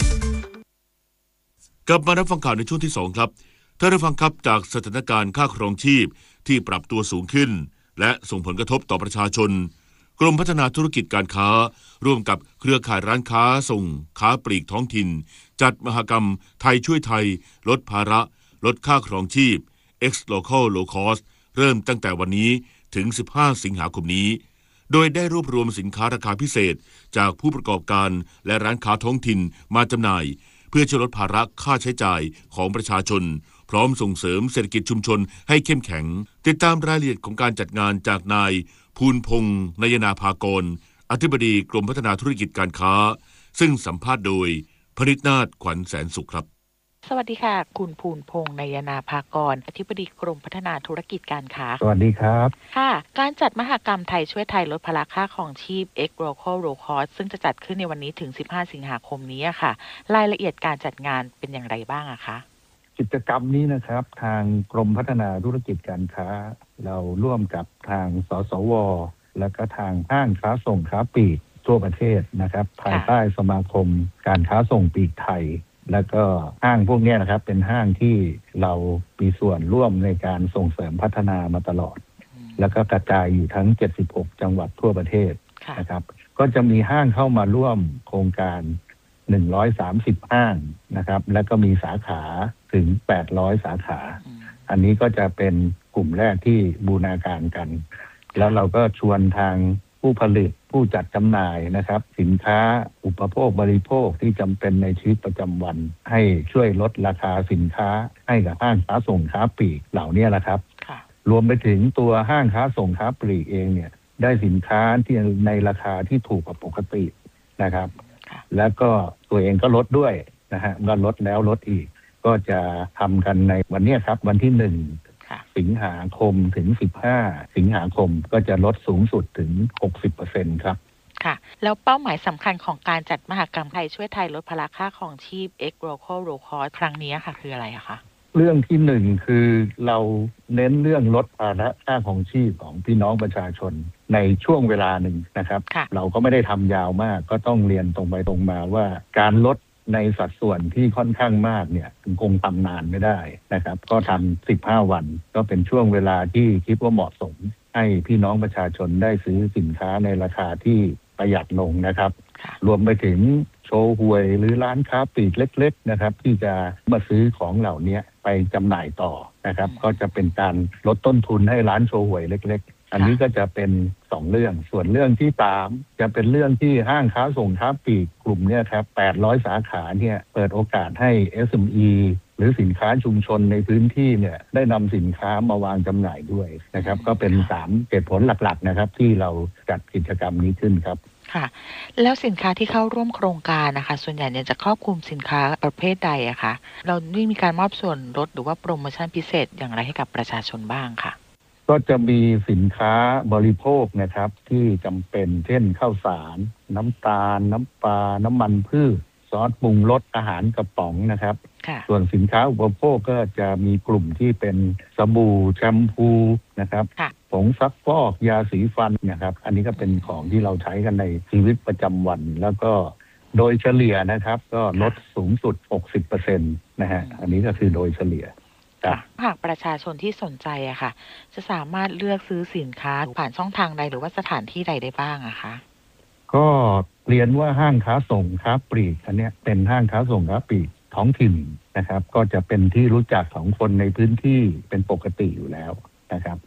กลับมารับฟังข่าวในช่วงที่สองครับท่านผู้ฟังครับจากสถานการณ์ค่าครองชีพที่ปรับตัวสูงขึ้นและส่งผลกระทบต่อประชาชนกรมพัฒนาธุรกิจการค้าร่วมกับเครือข่ายร้านค้าส่งค้าปลีกท้องถิ่นจัดมหกรรมไทยช่วยไทยลดภาระลดค่าครองชีพ X Local Low Cost เริ่มตั้งแต่วันนี้ถึงสิบห้าสิงหาคมนี้โดยได้รวบรวมสินค้าราคาพิเศษจากผู้ประกอบการและร้านค้าท้องถิ่นมาจำหน่ายเพื่อช่วยลดภาระค่าใช้จ่ายของประชาชนพร้อมส่งเสริมเศรษฐกิจชุมชนให้เข้มแข็งติดตามรายละเอียดของการจัดงานจากนายภูลพงษ์นยนาภากรอธิบดีกรมพัฒนาธุรกิจการค้าซึ่งสัมภาษณ์โดยพนิษฐ์นาถขวัญแสนสุขครับสวัสดีค่ะคุณภูลพงษ์นยนาภากรอธิบดีกรมพัฒนาธุรกิจการค้าสวัสดีครับค่ะการจัดมหกรรมไทยช่วยไทยลดภาระค่าครองชีพ X Local Low Cost ซึ่งจะจัดขึ้นในวันนี้ถึงสิบห้าสิงหาคมนี้ค่ะรายละเอียดการจัดงานเป็นอย่างไรบ้างอะคะกิจกรรมนี้นะครับทางกรมพัฒนาธุรกิจการค้าเราร่วมกับทางสสวและก็ทางห้างค้าส่งค้าปลีกทั่วประเทศนะครับภายใต้สมาคมการค้าส่งปลีกไทยแล้วก็ห้างพวกนี้นะครับเป็นห้างที่เรามีส่วนร่วมในการส่งเสริมพัฒนามาตลอดแล้วก็กระจายอยู่ทั้งเจ็ดสิบหกจังหวัดทั่วประเทศนะครับก็จะมีห้างเข้ามาร่วมโครงการหนึ่งร้อยสามสิบห้างนะครับแล้วก็มีสาขาถึงแปดร้อยสาขาอันนี้ก็จะเป็นกลุ่มแรกที่บูรณาการกันแล้วเราก็ชวนทางผู้ผลิตผู้จัดจำหน่ายนะครับสินค้าอุปโภคบริโภคที่จำเป็นในชีวิตประจำวันให้ช่วยลดราคาสินค้าให้กับห้างค้าส่งค้าปลีกเหล่านี้แหละครับรวมไปถึงตัวห้างค้าส่งค้าปลีกเองเนี่ยได้สินค้าที่ในราคาที่ถูกกว่าปกตินะครับแล้วก็ตัวเองก็ลดด้วยนะฮะก็ลดแล้วลดอีกก็จะทำกันในวันนี้ครับวันที่หนึ่งสิงหาคมถึงสิบห้าสิงหาคมก็จะลดสูงสุดถึง หกสิบเปอร์เซ็นต์ ครับค่ะแล้วเป้าหมายสำคัญของการจัดมหกรรมไทยช่วยไทยลดภาระค่าครองชีพ X Local Low Cost ครั้งนี้ค่ะคืออะไรอะคะเรื่องที่หนึ่งคือเราเน้นเรื่องลดภาระค่าครองชีพของพี่น้องประชาชนในช่วงเวลาหนึ่งนะครับเราก็ไม่ได้ทำยาวมากก็ต้องเรียนตรงไปตรงมาว่าการลดในสัดส่วนที่ค่อนข้างมากเนี่ยคงทำนานไม่ได้นะครับก็ทำสิบห้าวันก็เป็นช่วงเวลาที่คิดว่าเหมาะสมให้พี่น้องประชาชนได้ซื้อสินค้าในราคาที่ประหยัดลงนะครับรวมไปถึงโชว์หวยหรือร้านค้าปลีกเล็กๆนะครับที่จะมาซื้อของเหล่านี้ไปจำหน่ายต่อนะครับก็จะเป็นการลดต้นทุนให้ร้านโชว์หวยเล็กๆอันนี้ก็จะเป็นสองเรื่องส่วนเรื่องที่สามจะเป็นเรื่องที่ห้างค้าส่งค้าปลีกกลุ่มนี้ครับแปดร้อยสาขาเนี่ยเปิดโอกาสให้ เอส เอ็ม อี หรือสินค้าชุมชนในพื้นที่เนี่ยได้นำสินค้ามาวางจำหน่ายด้วยนะครับก็เป็นสามเหตุผลหลักๆนะครับที่เราจัดกิจกรรมนี้ขึ้นครับค่ะแล้วสินค้าที่เข้าร่วมโครงการนะคะส่วนใหญ่เนี่ยจะครอบคลุมสินค้าประเภทใดอะคะเราได้มีการมอบส่วนลดหรือว่าโปรโมชั่นพิเศษอย่างไรให้กับประชาชนบ้างค่ะก็จะมีสินค้าบริโภคนะครับที่จำเป็นเช่นข้าวสารน้ำตาลน้ำปลาน้ำมันพืชซอสปรุงรสอาหารกระป๋องนะครับส่วนสินค้าอุปโภคก็จะมีกลุ่มที่เป็นสบู่แชมพูนะครับผงซักฟอกยาสีฟันนะครับอันนี้ก็เป็นของที่เราใช้กันในชีวิตประจำวันแล้วก็โดยเฉลี่ยนะครับก็ลดสูงสุด หกสิบเปอร์เซ็นต์ นะฮะอันนี้ก็คือโดยเฉลี่ยหากประชาชนที่สนใจอะค่ะจะสามารถเลือกซื้อสินค้าผ่านช่องทางใดหรือว่าสถานที่ใดได้บ้างอะคะก็เรียนว่าห้างค้าส่งค้าปลีกอันนี้เป็นห้างค้าส่งค้าปลีกท้องถิ่นนะครับก็จะเป็นที่รู้จักของคนในพื้นที่เป็นปกติอยู่แล้วนะครับ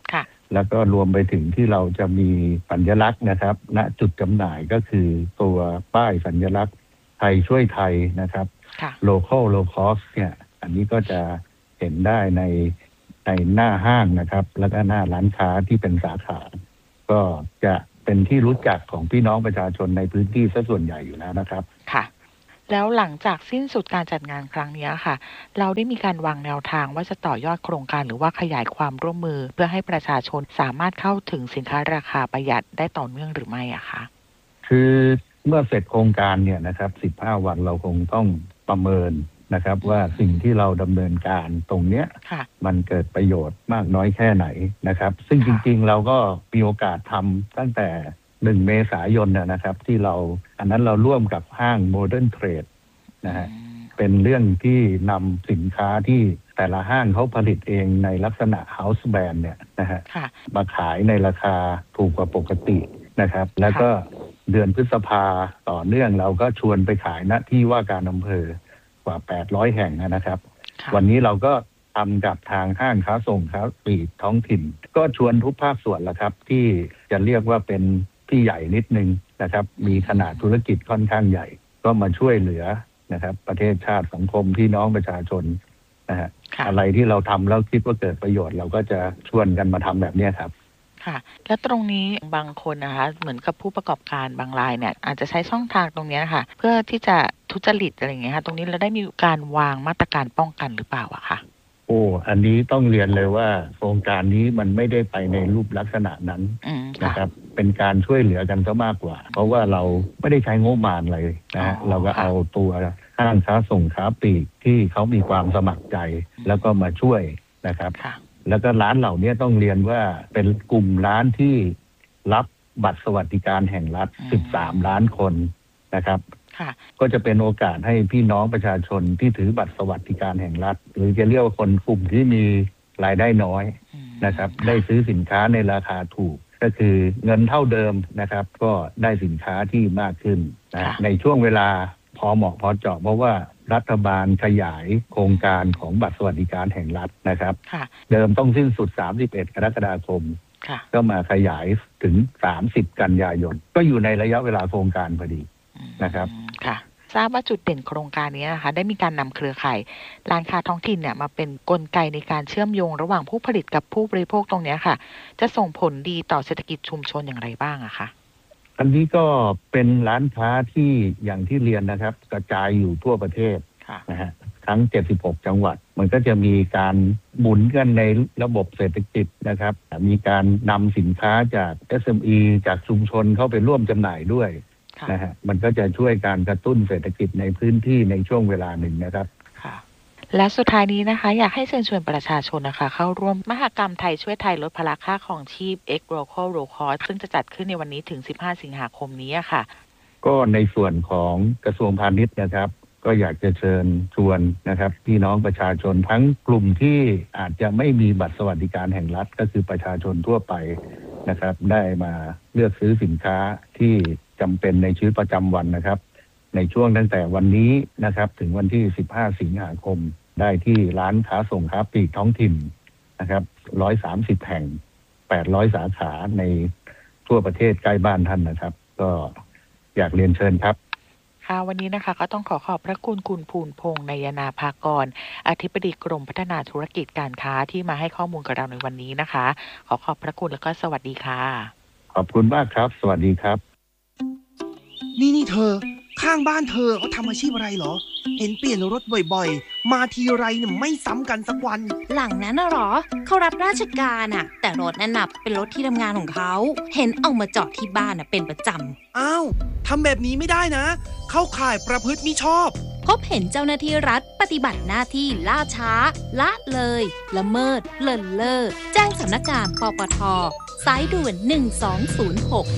แล้วก็รวมไปถึงที่เราจะมีสัญลักษณ์นะครับณจุดจำหน่ายก็คือตัวป้ายสัญลักษณ์ไทยช่วยไทยนะครับ local low cost เนี่ยอันนี้ก็จะเห็นได้ในในหน้าห้างนะครับแล้วก็หน้าร้านค้าที่เป็นสาขาก็จะเป็นที่รู้จักของพี่น้องประชาชนในพื้นที่ซะส่วนใหญ่อยู่แล้วนะครับค่ะแล้วหลังจากสิ้นสุดการจัดงานครั้งนี้ค่ะเราได้มีการวางแนวทางว่าจะต่อยอดโครงการหรือว่าขยายความร่วมมือเพื่อให้ประชาชนสามารถเข้าถึงสินค้าราคาประหยัดได้ต่อเนื่องหรือไม่อะคะคือเมื่อเสร็จโครงการเนี่ยนะครับสิบห้าวันเราคงต้องประเมินนะครับว่าสิ่งที่เราดำเนินการตรงเนี้ยมันเกิดประโยชน์มากน้อยแค่ไหนนะครับซึ่งจริงๆเราก็มีโอกาสทำตั้งแต่หนึ่งเมษายนนะครับที่เราอันนั้นเราร่วมกับห้างโมเดิร์นเทรดนะฮะเป็นเรื่องที่นำสินค้าที่แต่ละห้างเขาผลิตเองในลักษณะ House Brand เนี่ยนะฮะมาขายในราคาถูกกว่าปกตินะครับแล้วก็เดือนพฤษภาต่อเนื่องเราก็ชวนไปขายณที่ว่าการอำเภอกว่าแปดร้อยแห่งนะครับวันนี้เราก็ทำกับทางห้างค้าส่งค้าปลีกท้องถิ่นก็ชวนทุกภาคส่วนละครับที่จะเรียกว่าเป็นที่ใหญ่นิดนึงนะครับมีขนาดธุรกิจค่อนข้างใหญ่ก็มาช่วยเหลือนะครับประเทศชาติสังคมพี่น้องประชาชนนะฮะอะไรที่เราทำแล้วคิดว่าเกิดประโยชน์เราก็จะชวนกันมาทำแบบนี้ครับค่ะแล้วตรงนี้บางคนนะคะเหมือนกับผู้ประกอบการบางรายเนี่ยอาจจะใช้ช่องทางตรงนี้ค่ะเพื่อที่จะทุจริตอะไรอย่างเงี้ยค่ะตรงนี้เราได้มีการวางมาตรการป้องกันหรือเปล่าอะคะโอ้อันนี้ต้องเรียนเลยว่าโครงการนี้มันไม่ได้ไปในรูปลักษณะนั้นนะครับเป็นการช่วยเหลือกันซะมากกว่าเพราะว่าเราไม่ได้ใช้งบประมาณอะไรนะฮะเราก็เอาตัวห้างค้าส่งค้าปลีกที่เขามีความสมัครใจแล้วก็มาช่วยนะครับแล้วก็ร้านเหล่านี้ต้องเรียนว่าเป็นกลุ่มร้านที่รับบัตรสวัสดิการแห่งรัฐสิบสามล้านคนนะครับก็จะเป็นโอกาสให้พี่น้องประชาชนที่ถือบัตรสวัสดิการแห่งรัฐหรือจะเรียกว่าคนกลุ่มที่มีรายได้น้อยนะครับได้ซื้อสินค้าในราคาถูกก็คือเงินเท่าเดิมนะครับก็ได้สินค้าที่มากขึ้นนะในช่วงเวลาพอเหมาะพอเจาะเพราะว่ารัฐบาลขยายโครงการของบัตรสวัสดิการแห่งรัฐนะครับเดิมต้องสิ้นสุดสามสิบเอ็ดกรกฎาคมก็มาขยายถึงสามสิบกันยายนก็อยู่ในระยะเวลาโครงการพอดีนะครับค่ะทราบว่าจุดเด่นโครงการนี้นะคะได้มีการนำเครือข่ายร้านค้าท้องถิ่นเนี่ยมาเป็นกลไกในการเชื่อมโยงระหว่างผู้ผลิตกับผู้บริโภคตรงนี้ค่ะจะส่งผลดีต่อเศรษฐกิจชุมชนอย่างไรบ้างอะคะอันนี้ก็เป็นร้านค้าที่อย่างที่เรียนนะครับกระจายอยู่ทั่วประเทศนะฮะทั้งเจ็ดสิบหกจังหวัดมันก็จะมีการหมุนกันในระบบเศรษฐกิจนะครับมีการนำสินค้าจาก เอส เอ็ม อี จากชุมชนเข้าไปร่วมจำหน่ายด้วยนะฮะมันก็จะช่วยการกระตุ้นเศรษฐกิจในพื้นที่ในช่วงเวลาหนึ่งนะครับค่ะและสุดท้ายนี้นะคะอยากให้เชิญชวนประชาชนนะคะเข้าร่วมมหกรรมไทยช่วยไทยลดภาระค่าครองชีพ X Local Low Cost ซึ่งจะจัดขึ้นในวันนี้ถึงสิบห้าสิงหาคมนี้ค่ะก็ในส่วนของกระทรวงพาณิชย์นะครับก็อยากจะเชิญชวนนะครับพี่น้องประชาชนทั้งกลุ่มที่อาจจะไม่มีบัตรสวัสดิการแห่งรัฐก็คือประชาชนทั่วไปนะครับได้มาเลือกซื้อสินค้าที่จำเป็นในชีวิตประจำวันนะครับในช่วงตั้งแต่วันนี้นะครับถึงวันที่สิบห้าสิงหาคมได้ที่ร้านค้าส่งค้าปลีกท้องถิ่นนะครับหนึ่งร้อยสามสิบแห่งแปดร้อยสาขาในทั่วประเทศใกล้บ้านท่านนะครับก็อยากเรียนเชิญครับค่ะวันนี้นะคะก็ต้องขอขอบพระคุณคุณภูลพงษ์นายนาภากรอธิบดีกรมพัฒนาธุรกิจการค้าที่มาให้ข้อมูลกับเราในวันนี้นะคะขอขอบพระคุณแล้วก็สวัสดีค่ะขอบคุณมากครับสวัสดีครับนี่นี่เธอข้างบ้านเธอเขาทำอาชีพอะไรเหรอเห็นเปลี่ยนรถบ่อยๆมาทีไรเนี่ยไม่ซ้ำกันสักวันหลังนั้นน่ะหรอเขารับราชการอะแต่รถนั่นน่ะเป็นรถที่ทำงานของเขาเห็นเอามาจอดที่บ้านอะเป็นประจำอ้าวทำแบบนี้ไม่ได้นะเข้าข่ายประพฤติมิชอบพบเห็นเจ้าหน้าที่รัฐปฏิบัติหน้าที่ล่าช้าละเลยละเมิดเลินเล่อแจ้งสำนักงานปปท.สายด่วนหนึ่งสองศูนย์หก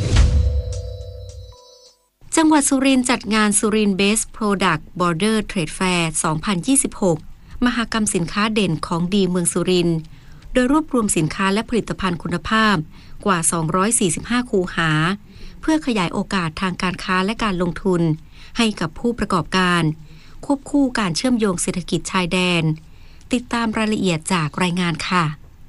จังหวัดสุรินทร์จัดงานสุรินทร์ Best Product Border Trade Fair สองพันยี่สิบหก มหกรรมสินค้าเด่นของดีเมืองสุรินทร์โดยรวบรวมสินค้าและผลิตภัณฑ์คุณภาพกว่าสองร้อยสี่สิบห้าคูหาเพื่อขยายโอกาสทางการค้าและการลงทุนให้กับผู้ประกอบการควบคู่การเชื่อมโยงเศรษฐกิจชายแดนติดตามรายละเอียดจากรายงานค่ะ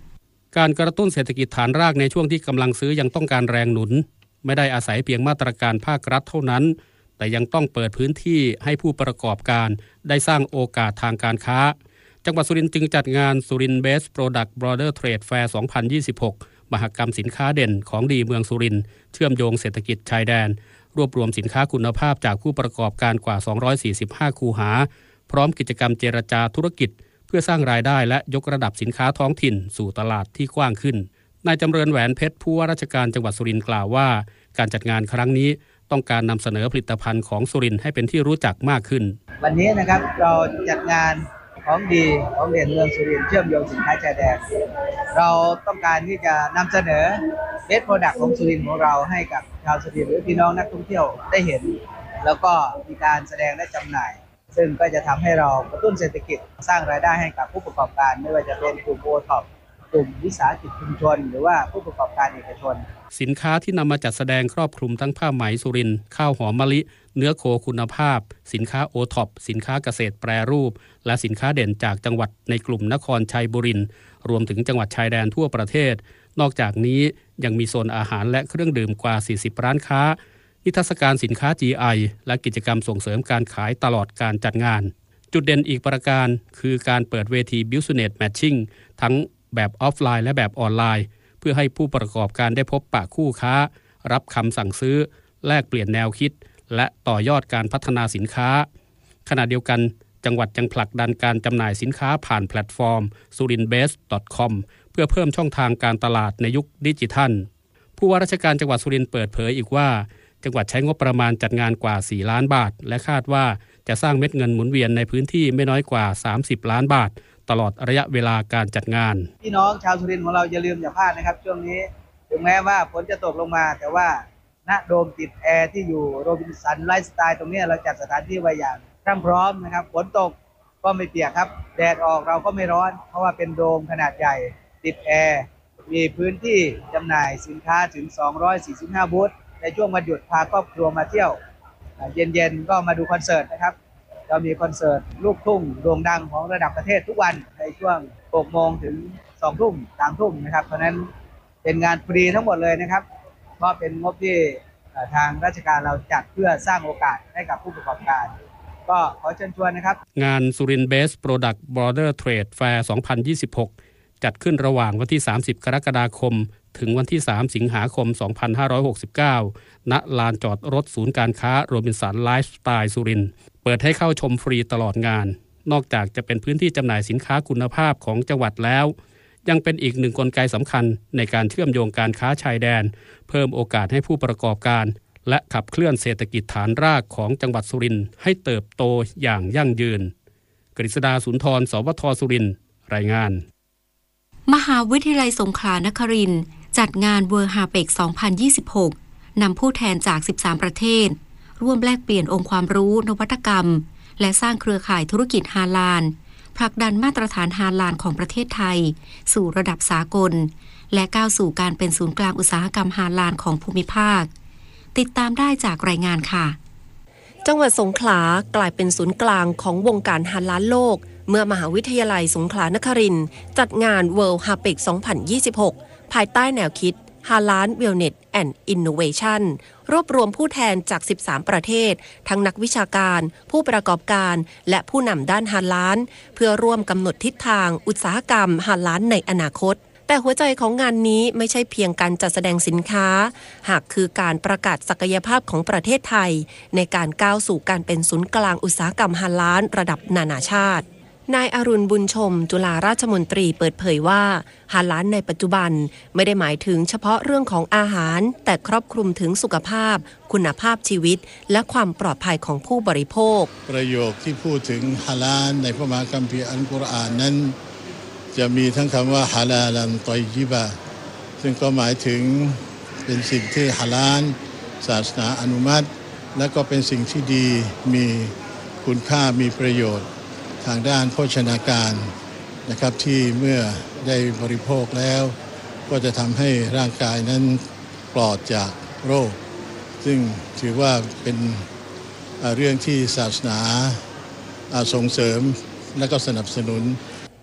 การกระตุ้นเศรษฐกิจฐานรากในช่วงที่กำลังซื้อยังต้องการแรงหนุนไม่ได้อาศัยเพียงมาตรการภาครัฐเท่านั้นแต่ยังต้องเปิดพื้นที่ให้ผู้ประกอบการได้สร้างโอกาสทางการค้าจังหวัดสุรินทร์จึงจัดงานสุรินทร์ Best Product Border Trade Fair สองพันยี่สิบหก มหกรรมสินค้าเด่นของดีเมืองสุรินทร์เชื่อมโยงเศรษฐกิจชายแดนรวบรวมสินค้าคุณภาพจากผู้ประกอบการกว่าสองร้อยสี่สิบห้าคูหาพร้อมกิจกรรมเจรจาธุรกิจเพื่อสร้างรายได้และยกระดับสินค้าท้องถิ่นสู่ตลาดที่กว้างขึ้นนายจำเริญแหวนเพชรผู้ว่าราชการจังหวัดสุรินทร์กล่าวว่าการจัดงานครั้งนี้ต้องการนำเสนอผลิตภัณฑ์ของสุรินทร์ให้เป็นที่รู้จักมากขึ้นวันนี้นะครับเราจัดงานของดีของเด่นเมืองสุรินทร์เชื่อมโยงสินค้าชายแดนเราต้องการที่จะนำเสนอเบสโปรดักต์ของสุรินทร์ของเราให้กับชาวสุรินทร์หรือพี่น้องนักท่องเที่ยวได้เห็นแล้วก็มีการแสดงและจำหน่ายซึ่งก็จะทำให้เรากระตุ้นเศรษฐกิจสร้างรายได้ให้กับผู้ประกอบการไม่ว่าจะเป็นกลุ่มโอท็อปกลุ่มวิสาหกิจชุมชนหรือว่าผู้ประกอบการเอกชนสินค้าที่นำมาจัดแสดงครอบคลุมทั้งผ้าไหมสุรินทร์ข้าวหอมมะลิเนื้อโคคุณภาพสินค้าโอท็อปสินค้าเกษตรแปรรูปและสินค้าเด่นจากจังหวัดในกลุ่มนครชัยบุรีรวมถึงจังหวัดชายแดนทั่วประเทศนอกจากนี้ยังมีโซนอาหารและเครื่องดื่มกว่าสี่สิบร้านค้านิทรรศการสินค้า จี ไอ และกิจกรรมส่งเสริมการขายตลอดการจัดงานจุดเด่นอีกประการคือการเปิดเวที Business Matching ทั้งแบบออฟไลน์และแบบออนไลน์เพื่อให้ผู้ประกอบการได้พบปะคู่ค้ารับคำสั่งซื้อแลกเปลี่ยนแนวคิดและต่อยอดการพัฒนาสินค้าขณะเดียวกันจังหวัดยังผลักดันการจำหน่ายสินค้าผ่านแพลตฟอร์ม สุรินทร์ เบส ดอท คอม เพื่อเพิ่มช่องทางการตลาดในยุคดิจิทัลผู้ว่าราชการจังหวัดสุรินทร์เปิดเผยอีกว่าจังหวัดใช้งบประมาณจัดงานกว่าสี่ล้านบาทและคาดว่าจะสร้างเม็ดเงินหมุนเวียนในพื้นที่ไม่น้อยกว่าสามสิบล้านบาทตลอดระยะเวลาการจัดงานพี่น้องชาวสุรินทร์ของเราอย่าลืมอย่าพลาดนะครับช่วงนี้ถึงแม้ว่าฝนจะตกลงมาแต่ว่าณโดมติดแอร์ที่อยู่โรบินสันไลฟ์สไตล์ตรงนี้เราจัดสถานที่ไว้อย่างพร้อมนะครับฝนตกก็ไม่เปียกครับแดดออกเราก็ไม่ร้อนเพราะว่าเป็นโดมขนาดใหญ่ติดแอร์มีพื้นที่จำหน่ายสินค้าถึงสองร้อยสี่สิบห้าบูธในช่วงวันหยุดพาครอบครัวมาเที่ยวเย็นๆก็มาดูคอนเสิร์ตนะครับเรามีคอนเสิร์ตลูกทุ่งโด่งดังของระดับประเทศทุกวันในช่วงหกโมงถึงสองทุ่มสามทุ่มนะครับเพราะนั้นเป็นงานฟรีทั้งหมดเลยนะครับเพราะเป็นงบที่ทางราชการเราจัดเพื่อสร้างโอกาสให้กับผู้ประกอบการก็ขอเชิญชวนนะครับงานสุรินทร์ Best Product Border Trade Fair สองพันยี่สิบหกจัดขึ้นระหว่างวันที่สามสิบกรกฎาคมถึงวันที่สามสิงหาคมสองพันห้าร้อยหกสิบเก้าณลานจอดรถศูนย์การค้าโรบินสันไลฟ์สไตล์สุรินทร์เปิดให้เข้าชมฟรีตลอดงานนอกจากจะเป็นพื้นที่จำหน่ายสินค้าคุณภาพของจังหวัดแล้วยังเป็นอีกหนึ่งกลไกสำคัญในการเชื่อมโยงการค้าชายแดนเพิ่มโอกาสให้ผู้ประกอบการและขับเคลื่อนเศรษฐกิจฐานรากของจังหวัดสุรินทร์ให้เติบโตอย่างยั่งยืนกฤษดาสุนทร สวท สุรินทร์รายงานมหาวิทยาลัยสงขลานครินทร์จัดงาน World Hapex สองพันยี่สิบหก นำผู้แทนจากสิบสามประเทศร่วมแลกเปลี่ยนองค์ความรู้นวัตกรรมและสร้างเครือข่ายธุรกิจฮาลาลผลักดันมาตรฐานฮาลาลของประเทศไทยสู่ระดับสากลและก้าวสู่การเป็นศูนย์กลางอุตสาหกรรมฮาลาลของภูมิภาคติดตามได้จากรายงานค่ะจังหวัดสงขลากลายเป็นศูนย์กลางของวงการฮาลาลโลกเมื่อมหาวิทยาลัยสงขลานครินทร์จัดงาน World Hapex สองพันยี่สิบหก ภายใต้แนวคิด Halal Wellness and Innovation รวบรวมผู้แทนจากสิบสามประเทศทั้งนักวิชาการผู้ประกอบการและผู้นำด้านฮาลาลเพื่อร่วมกำหนดทิศทางอุตสาหกรรมฮาลาลในอนาคตแต่หัวใจของงานนี้ไม่ใช่เพียงการจัดแสดงสินค้าหากคือการประกาศศักยภาพของประเทศไทยในการก้าวสู่การเป็นศูนย์กลางอุตสาหกรรมฮาลาลระดับนานาชาตินายอรุณบุญชมจุฬาราชมนตรีเปิดเผยว่าฮาลาลในปัจจุบันไม่ได้หมายถึงเฉพาะเรื่องของอาหารแต่ครอบคลุมถึงสุขภาพคุณภาพชีวิตและความปลอดภัยของผู้บริโภคประโยคที่พูดถึงฮาลาลในพระมหาคัมภีร์อัลกุรอานนั้นจะมีทั้งคำว่าฮาลาลันตอยยิบะซึ่งก็หมายถึงเป็นสิ่งที่ฮาลาลศาสนาอนุมัติและก็เป็นสิ่งที่ดีมีคุณค่ามีประโยชน์ทางด้านโภชนาการนะครับที่เมื่อได้บริโภคแล้วก็จะทำให้ร่างกายนั้นปลอดจากโรคซึ่งถือว่าเป็นเรื่องที่ศาสนาส่งเสริมและก็สนับสนุน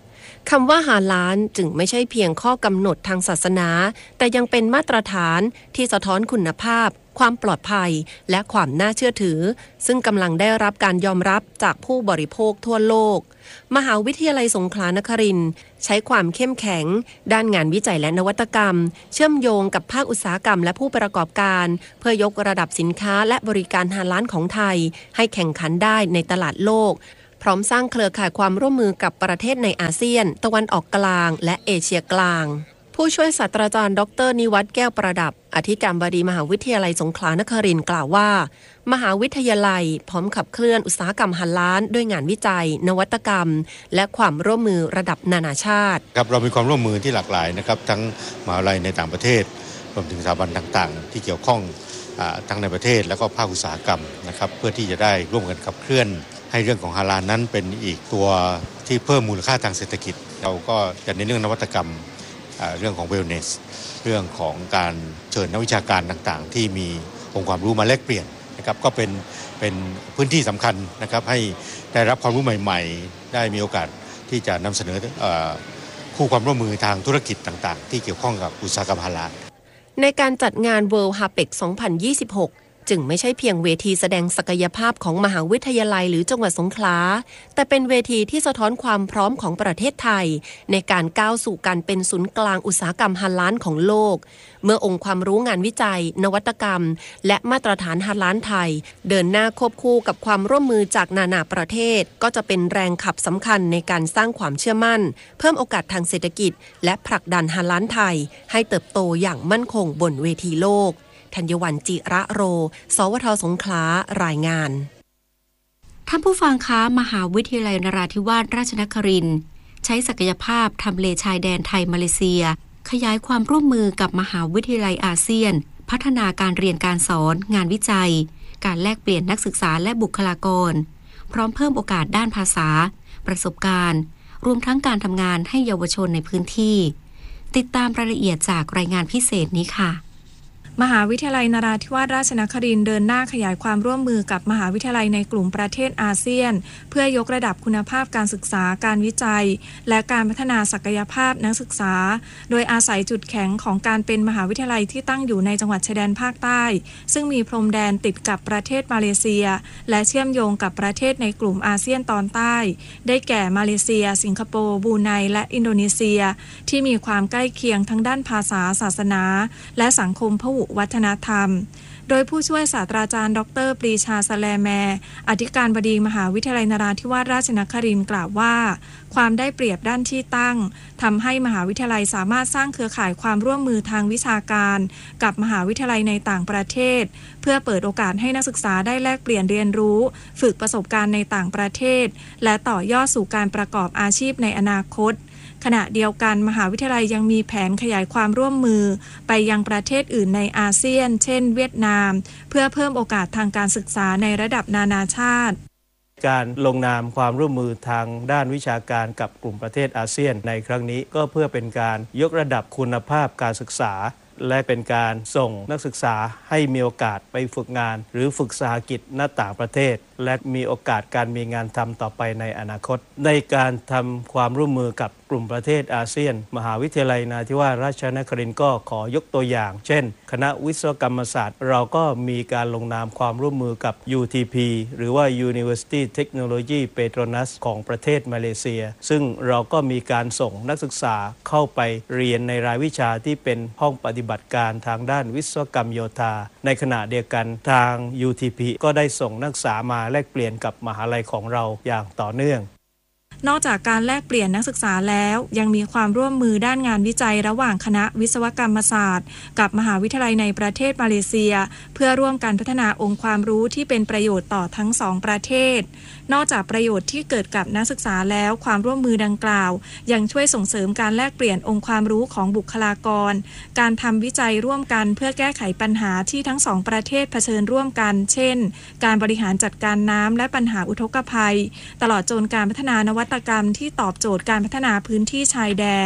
คำว่าฮาลาลจึงไม่ใช่เพียงข้อกำหนดทางศาสนาแต่ยังเป็นมาตรฐานที่สะท้อนคุณภาพความปลอดภัยและความน่าเชื่อถือซึ่งกำลังได้รับการยอมรับจากผู้บริโภคทั่วโลกมหาวิทยาลัยสงขลานครินทร์ใช้ความเข้มแข็งด้านงานวิจัยและนวัตกรรมเชื่อมโยงกับภาคอุตสาหกรรมและผู้ประกอบการเพื่อยกระดับสินค้าและบริการฮาลาลของไทยให้แข่งขันได้ในตลาดโลกพร้อมสร้างเครือข่ายความร่วมมือกับประเทศในอาเซียนตะวันออกกลางและเอเชียกลางผู้ช่วยศาสตราจารย์ดรนิวัฒน์แก้วประดับอธิการบดีมหาวิทยาลัยสงขลานครินทร์กล่าวว่ามหาวิทยาลัยพร้อมขับเคลื่อนอุตสาหกรรมฮาลาลด้วยงานวิจัยนวัตกรรมและความร่วมมือระดับนานาชาติครับเรามีความร่วมมือที่หลากหลายนะครับทั้งมหาวิทยาลัยในต่างประเทศรวมถึงสถาบันต่างๆที่เกี่ยวข้องทั้งในประเทศและก็ภาคอุตสาหกรรมนะครับเพื่อที่จะได้ร่วมกันขับเคลื่อนให้เรื่องของฮาลาลนั้นเป็นอีกตัวที่เพิ่มมูลค่าทางเศรษฐกิจเราก็จะในเรื่องนวัตกรรมเรื่องของ wellness เรื่องของการเชิญนักวิชาการต่างๆที่มีองค์ความรู้มาแลกเปลี่ยนนะครับก็เป็นเป็นพื้นที่สำคัญนะครับให้ได้รับความรู้ใหม่ๆได้มีโอกาสที่จะนำเสนอคู่ความร่วมมือทางธุรกิจต่างๆที่เกี่ยวข้องกับอุตสาหกรรมฮาลาลในการจัดงาน World ฮาเปก สองพันยี่สิบหกจึงไม่ใช่เพียงเวทีแสดงศักยภาพของมหาวิทยาลัยหรือจังหวัดสงขลาแต่เป็นเวทีที่สะท้อนความพร้อมของประเทศไทยในการก้าวสู่การเป็นศูนย์กลางอุตสาหกรรมฮาลาลของโลกเมื่อองค์ความรู้งานวิจัยนวัตกรรมและมาตรฐานฮาลาลไทยเดินหน้าควบคู่กับความร่วมมือจากนานาประเทศก็จะเป็นแรงขับสำคัญในการสร้างความเชื่อมั่นเพิ่มโอกาสทางเศรษฐกิจและผลักดันฮาลาลไทยให้เติบโตอย่างมั่นคงบนเวทีโลกธัญวรรณจิระโรสวทสงขลารายงานท่านผู้ฟังคะมหาวิทยาลัยนราธิวาสราชนครินทร์ใช้ศักยภาพทำเลชายแดนไทยมาเลเซียขยายความร่วมมือกับมหาวิทยาลัยอาเซียนพัฒนาการเรียนการสอนงานวิจัยการแลกเปลี่ยนนักศึกษาและบุคลากรพร้อมเพิ่มโอกาสด้านภาษาประสบการณ์รวมทั้งการทำงานให้เยาวชนในพื้นที่ติดตามรายละเอียดจากรายงานพิเศษนี้ค่ะมหาวิทยาลัยนราธิวาสราชนครินทร์เดินหน้าขยายความร่วมมือกับมหาวิทยาลัยในกลุ่มประเทศอาเซียนเพื่อยกระดับคุณภาพการศึกษาการวิจัยและการพัฒนาศักยภาพนักศึกษาโดยอาศัยจุดแข็งของการเป็นมหาวิทยาลัยที่ตั้งอยู่ในจังหวัดชายแดนภาคใต้ซึ่งมีพรมแดนติดกับประเทศมาเลเซียและเชื่อมโยงกับประเทศในกลุ่มอาเซียนตอนใต้ได้แก่มาเลเซียสิงคโปร์บรูไนและอินโดนีเซียที่มีความใกล้เคียงทั้งด้านภาษาศาสนาและสังคมพหุวัฒนธรรมโดยผู้ช่วยศาสตราจารย์ดรปรีชาสแลแมอธิการบดีมหาวิทยาลัยนราธิวาสราชนครินทร์กล่าวว่าความได้เปรียบด้านที่ตั้งทำให้มหาวิทยาลัยสามารถสร้างเครือข่ายความร่วมมือทางวิชาการกับมหาวิทยาลัยในต่างประเทศเพื่อเปิดโอกาสให้นักศึกษาได้แลกเปลี่ยนเรียนรู้ฝึกประสบการณ์ในต่างประเทศและต่อยอดสู่การประกอบอาชีพในอนาคตขณะเดียวกันมหาวิทยาลัยยังมีแผนขยายความร่วมมือไปยังประเทศอื่นในอาเซียนเช่นเวียดนามเพื่อเพิ่มโอกาสทางการศึกษาในระดับนานาชาติการลงนามความร่วมมือทางด้านวิชาการกับกลุ่มประเทศอาเซียนในครั้งนี้ก็เพื่อเป็นการยกระดับคุณภาพการศึกษาและเป็นการส่งนักศึกษาให้มีโอกาสไปฝึกงานหรือฝึกสหกิจณต่างประเทศและมีโอกาสการมีงานทำต่อไปในอนาคตในการทำความร่วมมือกับกลุ่มประเทศอาเซียนมหาวิทยาลัยนราธิวาสราชนครินทร์ก็ขอยกตัวอย่างเช่นคณะวิศวกรรมศาสตร์เราก็มีการลงนามความร่วมมือกับ ยู ที พี หรือว่า University Technology Petronas ของประเทศมาเลเซียซึ่งเราก็มีการส่งนักศึกษาเข้าไปเรียนในรายวิชาที่เป็นห้องปฏิบัติการทางด้านวิศวกรรมโยธาในขณะเดียวกันทาง ยู ที พี ก็ได้ส่งนักศึกษามาแลกเปลี่ยนกับมหาลัยของเราอย่างต่อเนื่องนอกจากการแลกเปลี่ยนนักศึกษาแล้วยังมีความร่วมมือด้านงานวิจัยระหว่างคณะวิศวกรรมศาสตร์กับมหาวิทยาลัยในประเทศมาเลเซียเพื่อร่วมกันพัฒนาองค์ความรู้ที่เป็นประโยชน์ต่อทั้งสองประเทศนอกจากประโยชน์ที่เกิดกับนักศึกษาแล้วความร่วมมือดังกล่าวยังช่วยส่งเสริมการแลกเปลี่ยนองค์ความรู้ของบุคลากรการทำวิจัยร่วมกันเพื่อแก้ไขปัญหาที่ทั้งสองประเทศเผชิญร่วมกันเช่นการบริหารจัดการน้ำและปัญหาอุทกภัยตลอดจนการพัฒนานวัตกรรมที่ตอบโจทย์การพัฒนาพื้นที่ชายแดน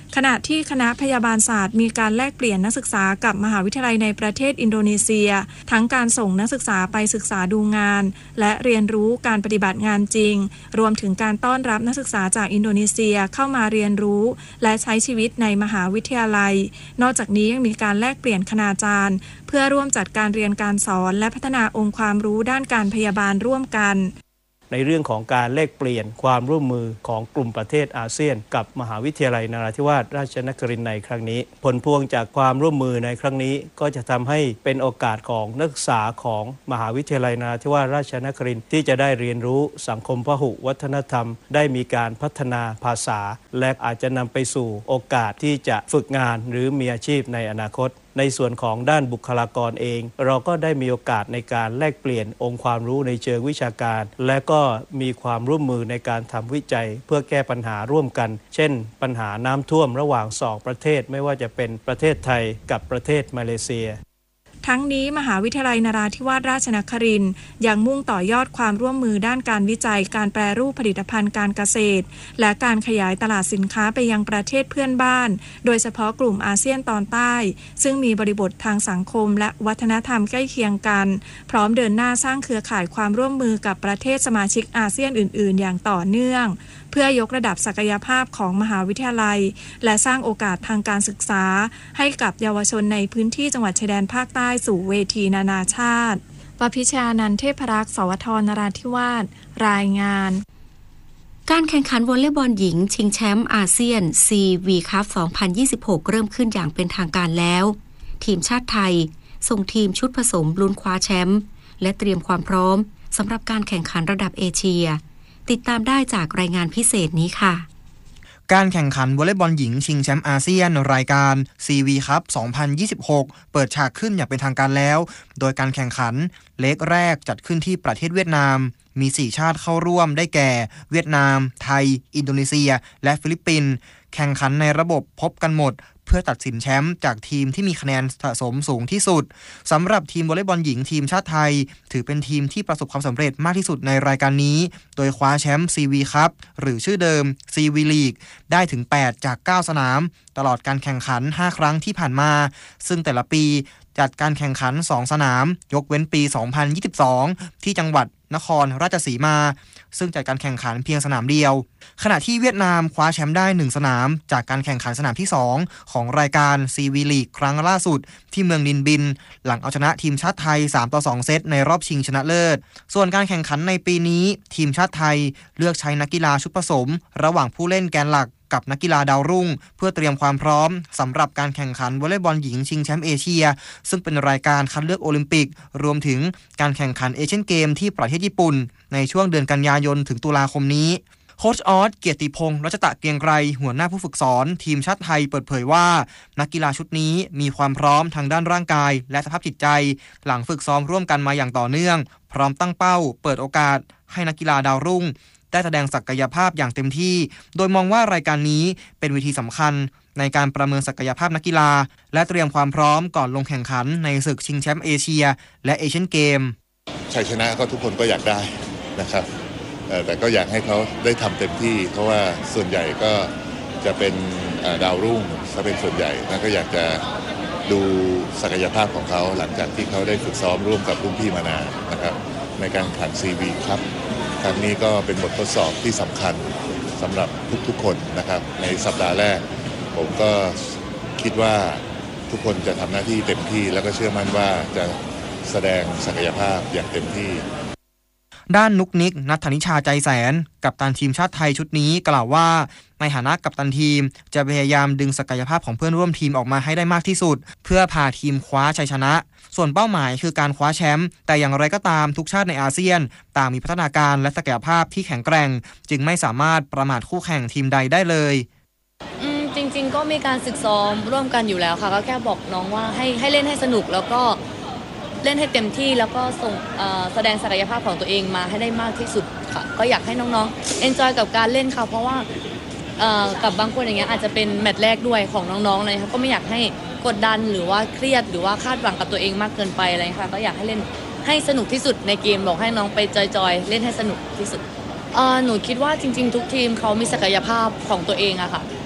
ขณะที่คณะพยาบาลศาสตร์มีการแลกเปลี่ยนนักศึกษากับมหาวิทยาลัยในประเทศอินโดนีเซียทั้งการส่งนักศึกษาไปศึกษาดูงานและเรียนรู้การปฏิบัติงานจริงรวมถึงการต้อนรับนักศึกษาจากอินโดนีเซียเข้ามาเรียนรู้และใช้ชีวิตในมหาวิทยาลัยนอกจากนี้ยังมีการแลกเปลี่ยนคณาจารย์เพื่อร่วมจัดการเรียนการสอนและพัฒนาองค์ความรู้ด้านการพยาบาลร่วมกันในเรื่องของการแลกเปลี่ยนความร่วมมือของกลุ่มประเทศอาเซียนกับมหาวิทยาลัยนราธิวาสราชนครินทร์ในครั้งนี้ผลพวงจากความร่วมมือในครั้งนี้ก็จะทำให้เป็นโอกาสของนักศึกษาของมหาวิทยาลัยนราธิวาสราชนครินทร์ที่จะได้เรียนรู้สังคมพหุวัฒนธรรมได้มีการพัฒนาภาษาและอาจจะนำไปสู่โอกาสที่จะฝึกงานหรือมีอาชีพในอนาคตในส่วนของด้านบุคลากรเองเราก็ได้มีโอกาสในการแลกเปลี่ยนองค์ความรู้ในเชิงวิชาการและก็มีความร่วมมือในการทำวิจัยเพื่อแก้ปัญหาร่วมกันเช่นปัญหาน้ำท่วมระหว่างสองประเทศไม่ว่าจะเป็นประเทศไทยกับประเทศมาเลเซียทั้งนี้มหาวิทยาลัยนราธิวาสราชนครินทร์ยังมุ่งต่อยอดความร่วมมือด้านการวิจัยการแปรรูปผลิตภัณฑ์การเกษตรและการขยายตลาดสินค้าไปยังประเทศเพื่อนบ้านโดยเฉพาะกลุ่มอาเซียนตอนใต้ซึ่งมีบริบททางสังคมและวัฒนธรรมใกล้เคียงกันพร้อมเดินหน้าสร้างเครือข่ายความร่วมมือกับประเทศสมาชิกอาเซียนอื่นๆอย่างต่อเนื่องเพื่อยกระดับศักยภาพของมหาวิทยาลัยและสร้างโอกาสทางการศึกษาให้กับเยาวชนในพื้นที่จังหวัดชายแดนภาคใต้สู่เวทีนานาชาติปพิชานันท์เทพรักษ์สวทนราธิวาสรายงานการแข่งขันวอลเลย์บอลหญิงชิงแชมป์อาเซียน ซี วี คัพ สองพันยี่สิบหก เริ่มขึ้นอย่างเป็นทางการแล้วทีมชาติไทยส่งทีมชุดผสมลุ้นคว้าแชมป์และเตรียมความพร้อมสำหรับการแข่งขันระดับเอเชียติดตามได้จากรายงานพิเศษนี้ค่ะการแข่งขันวอลเลย์บอลหญิงชิงแชมป์อาเซียนรายการ ซี วี คัพ สองพันยี่สิบหก เปิดฉากขึ้นอย่างเป็นทางการแล้วโดยการแข่งขันเล็กแรกจัดขึ้นที่ประเทศเวียดนามมีสี่ชาติเข้าร่วมได้แก่เวียดนามไทยอินโดนีเซียและฟิลิปปินส์แข่งขันในระบบพบกันหมดเพื่อตัดสินแชมป์จากทีมที่มีคะแนนสะสมสูงที่สุดสำหรับทีมวอลเลย์บอลหญิงทีมชาติไทยถือเป็นทีมที่ประสบความสำเร็จมากที่สุดในรายการนี้โดยคว้าแชมป์ ซี วี คัพ หรือชื่อเดิม ซี วี ลีก ได้ถึงแปดจากเก้าสนามตลอดการแข่งขันห้าครั้งที่ผ่านมาซึ่งแต่ละปีจัดการแข่งขันสองสนามยกเว้นปี สองพันยี่สิบสอง ที่จังหวัดนครราชสีมาซึ่งจัดการแข่งขันเพียงสนามเดียวขณะที่เวียดนามคว้าแชมป์ได้หนึ่งสนามจากการแข่งขันสนามที่สองของรายการ ซี วี ลีก ครั้งล่าสุดที่เมืองนินบินหลังเอาชนะทีมชาติไทย สามต่อสอง เซตในรอบชิงชนะเลิศส่วนการแข่งขันในปีนี้ทีมชาติไทยเลือกใช้นักกีฬาชุดผสมระหว่างผู้เล่นแกนหลักกับนักกีฬาดาวรุ่งเพื่อเตรียมความพร้อมสำหรับการแข่งขันวอลเลย์บอลหญิงชิงแชมป์เอเชียซึ่งเป็นรายการคัดเลือกโอลิมปิกรวมถึงการแข่งขันเอเชียนเกมที่ประเทศญี่ปุ่นในช่วงเดือนกันยายนถึงตุลาคมนี้โค้ชออสเกียรติพงษ์รัชตะเกียงไกรหัวหน้าผู้ฝึกสอนทีมชาติไทยเปิดเผยว่านักกีฬาชุดนี้มีความพร้อมทางด้านร่างกายและสภาพจิตใจหลังฝึกซ้อมร่วมกันมาอย่างต่อเนื่องพร้อมตั้งเป้าเปิดโอกาสให้นักกีฬาดาวรุ่งได้แสดงศักยภาพอย่างเต็มที่โดยมองว่ารายการนี้เป็นเวทีสำคัญในการประเมินศักยภาพนักกีฬาและเตรียมความพร้อมก่อนลงแข่งขันในศึกชิงแชมป์เอเชียและเอเชียนเกมชัยชนะก็ทุกคนก็อยากได้นะครับแต่ก็อยากให้เขาได้ทำเต็มที่เพราะว่าส่วนใหญ่ก็จะเป็นดาวรุ่งซะเป็นส่วนใหญ่แล้วก็อยากจะดูศักยภาพของเขาหลังจากที่เขาได้ฝึกซ้อมร่วมกับรุ่นพี่มานานนะครับในการแข่งขัน ซี วี ครับครั้งนี้ก็เป็นบททดสอบที่สำคัญสำหรับทุกๆคนนะครับในสัปดาห์แรกผมก็คิดว่าทุกคนจะทำหน้าที่เต็มที่แล้วก็เชื่อมั่นว่าจะแสดงศักยภาพอย่างเต็มที่ด้านนุกนิกณัฐนิชาใจแสนกัปตันทีมชาติไทยชุดนี้กล่าวว่าในฐานะกัปตันทีมจะพยายามดึงศักยภาพของเพื่อนร่วมทีมออกมาให้ได้มากที่สุดเพื่อพาทีมคว้าชัยชนะส่วนเป้าหมายคือการคว้าแชมป์แต่อย่างไรก็ตามทุกชาติในอาเซียนต่างมีพัฒนาการและศักยภาพที่แข็งแกร่งจึงไม่สามารถประมาทคู่แข่งทีมใดได้เลยอืมจริงๆก็มีการฝึกซ้อมร่วมกันอยู่แล้วค่ะก็แค่บอกน้องว่าให้ให้เล่นให้สนุกแล้วก็เล่นให้เต็มที่แล้วก็ส่งแสดงศักยภาพของตัวเองมาให้ได้มากที่สุดค่ะก็อยากให้น้องๆเอนจอยกับการเล่นค่ะเพราะว่ากับบางคนอย่างเงี้ยอาจจะเป็นแมตช์แรกด้วยของน้องๆเลยค่ะก็ไม่อยากให้กดดันหรือว่าเครียดหรือว่าคาดหวังกับตัวเองมากเกินไปอะไรค่ะก็อยากให้เล่นให้สนุกที่สุดในเกมบอกให้น้องไปจอยๆเล่นให้สนุกที่สุดหนูคิดว่าจริงๆทุกทีมเขามีศักยภาพของตัวเองอะค่ะ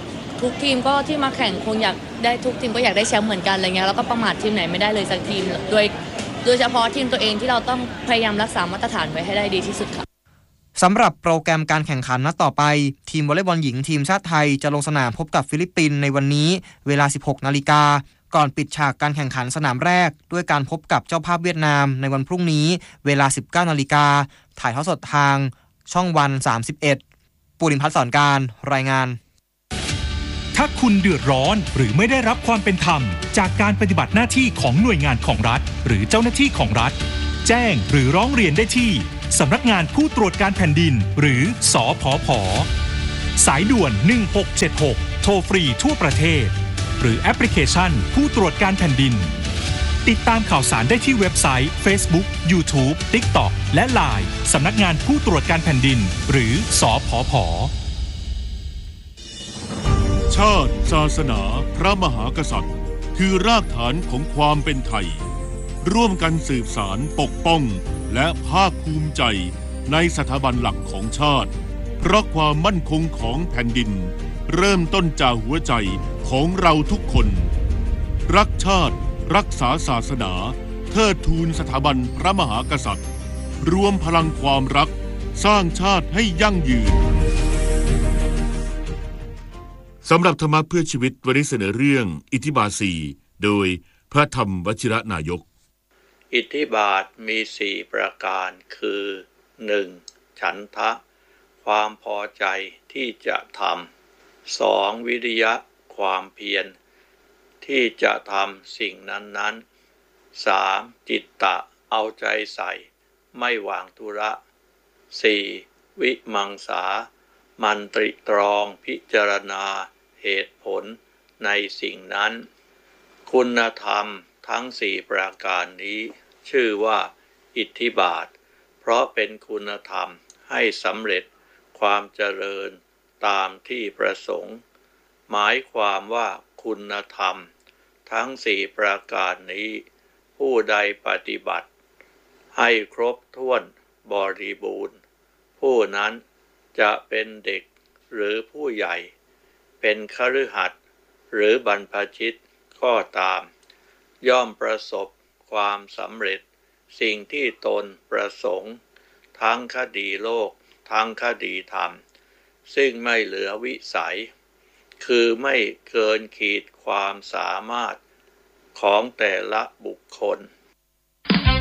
ทุกทีมก็ที่มาแข่งคงอยากได้ทุกทีมก็อยากได้แชมป์เหมือนกันอะไรเงี้ยแล้วก็ประมาททีมไหนไม่ได้เลยสักทีมโดยโดยเฉพาะทีมตัวเองที่เราต้องพยายามรักษามาตรฐานไว้ให้ได้ดีที่สุดค่ะสำหรับโปรแกรมการแข่งขันนัดต่อไปทีมวอลเลย์บอลหญิงทีมชาติไทยจะลงสนามพบกับฟิลิปปินส์ในวันนี้เวลา สิบหกนาฬิกาก่อนปิดฉากการแข่งขันสนามแรกด้วยการพบกับเจ้าภาพเวียดนามในวันพรุ่งนี้เวลา สิบเก้านาฬิกาถ่ายทอดสดทางช่องวันสามสิบเอ็ดปุริพัฒน์สอนการรายงานถ้าคุณเดือดร้อนหรือไม่ได้รับความเป็นธรรมจากการปฏิบัติหน้าที่ของหน่วยงานของรัฐหรือเจ้าหน้าที่ของรัฐแจ้งหรือร้องเรียนได้ที่สำนักงานผู้ตรวจการแผ่นดินหรือสผผ.สายด่วนหนึ่งหกเจ็ดหกโทรฟรีทั่วประเทศหรือแอปพลิเคชันผู้ตรวจการแผ่นดินติดตามข่าวสารได้ที่เว็บไซต์ Facebook YouTube TikTok และ ไลน์ สำนักงานผู้ตรวจการแผ่นดินหรือสผผ. ชาติศาสนาพระมหากษัตริย์คือรากฐานของความเป็นไทยร่วมกันสืบสานปกป้องและภาคภูมิใจในสถาบันหลักของชาติเพราะความมั่นคงของแผ่นดินเริ่มต้นจากหัวใจของเราทุกคนรักชาติรักษาศาสนาเทิดทูนสถาบันพระมหากษัตริย์รวมพลังความรักสร้างชาติให้ยั่งยืนสำหรับธรรมะเพื่อชีวิตวันนี้เสนอเรื่องอิทธิบาทสี่โดยพระธรรมวชิรนายกอิทธิบาทมีสี่ประการคือ หนึ่ง. ฉันทะความพอใจที่จะทำ สอง. วิริยะความเพียรที่จะทำสิ่งนั้นๆ สาม. จิตตะเอาใจใส่ไม่วางธุระ สี่. วิมังสามันตริตรองพิจารณาเหตุผลในสิ่งนั้นคุณธรรมทั้งสี่ประการนี้ชื่อว่าอิทธิบาทเพราะเป็นคุณธรรมให้สำเร็จความเจริญตามที่ประสงค์หมายความว่าคุณธรรมทั้งสี่ประการนี้ผู้ใดปฏิบัติให้ครบถ้วนบริบูรณ์ผู้นั้นจะเป็นเด็กหรือผู้ใหญ่เป็นคฤหัสถ์หรือบรรพชิตก็ตามย่อมประสบความสำเร็จสิ่งที่ตนประสงค์ทั้งคดีโลกทั้งคดีธรรมซึ่งไม่เหลือวิสัยคือไม่เกินขีดความสามารถของแต่ละบุคคล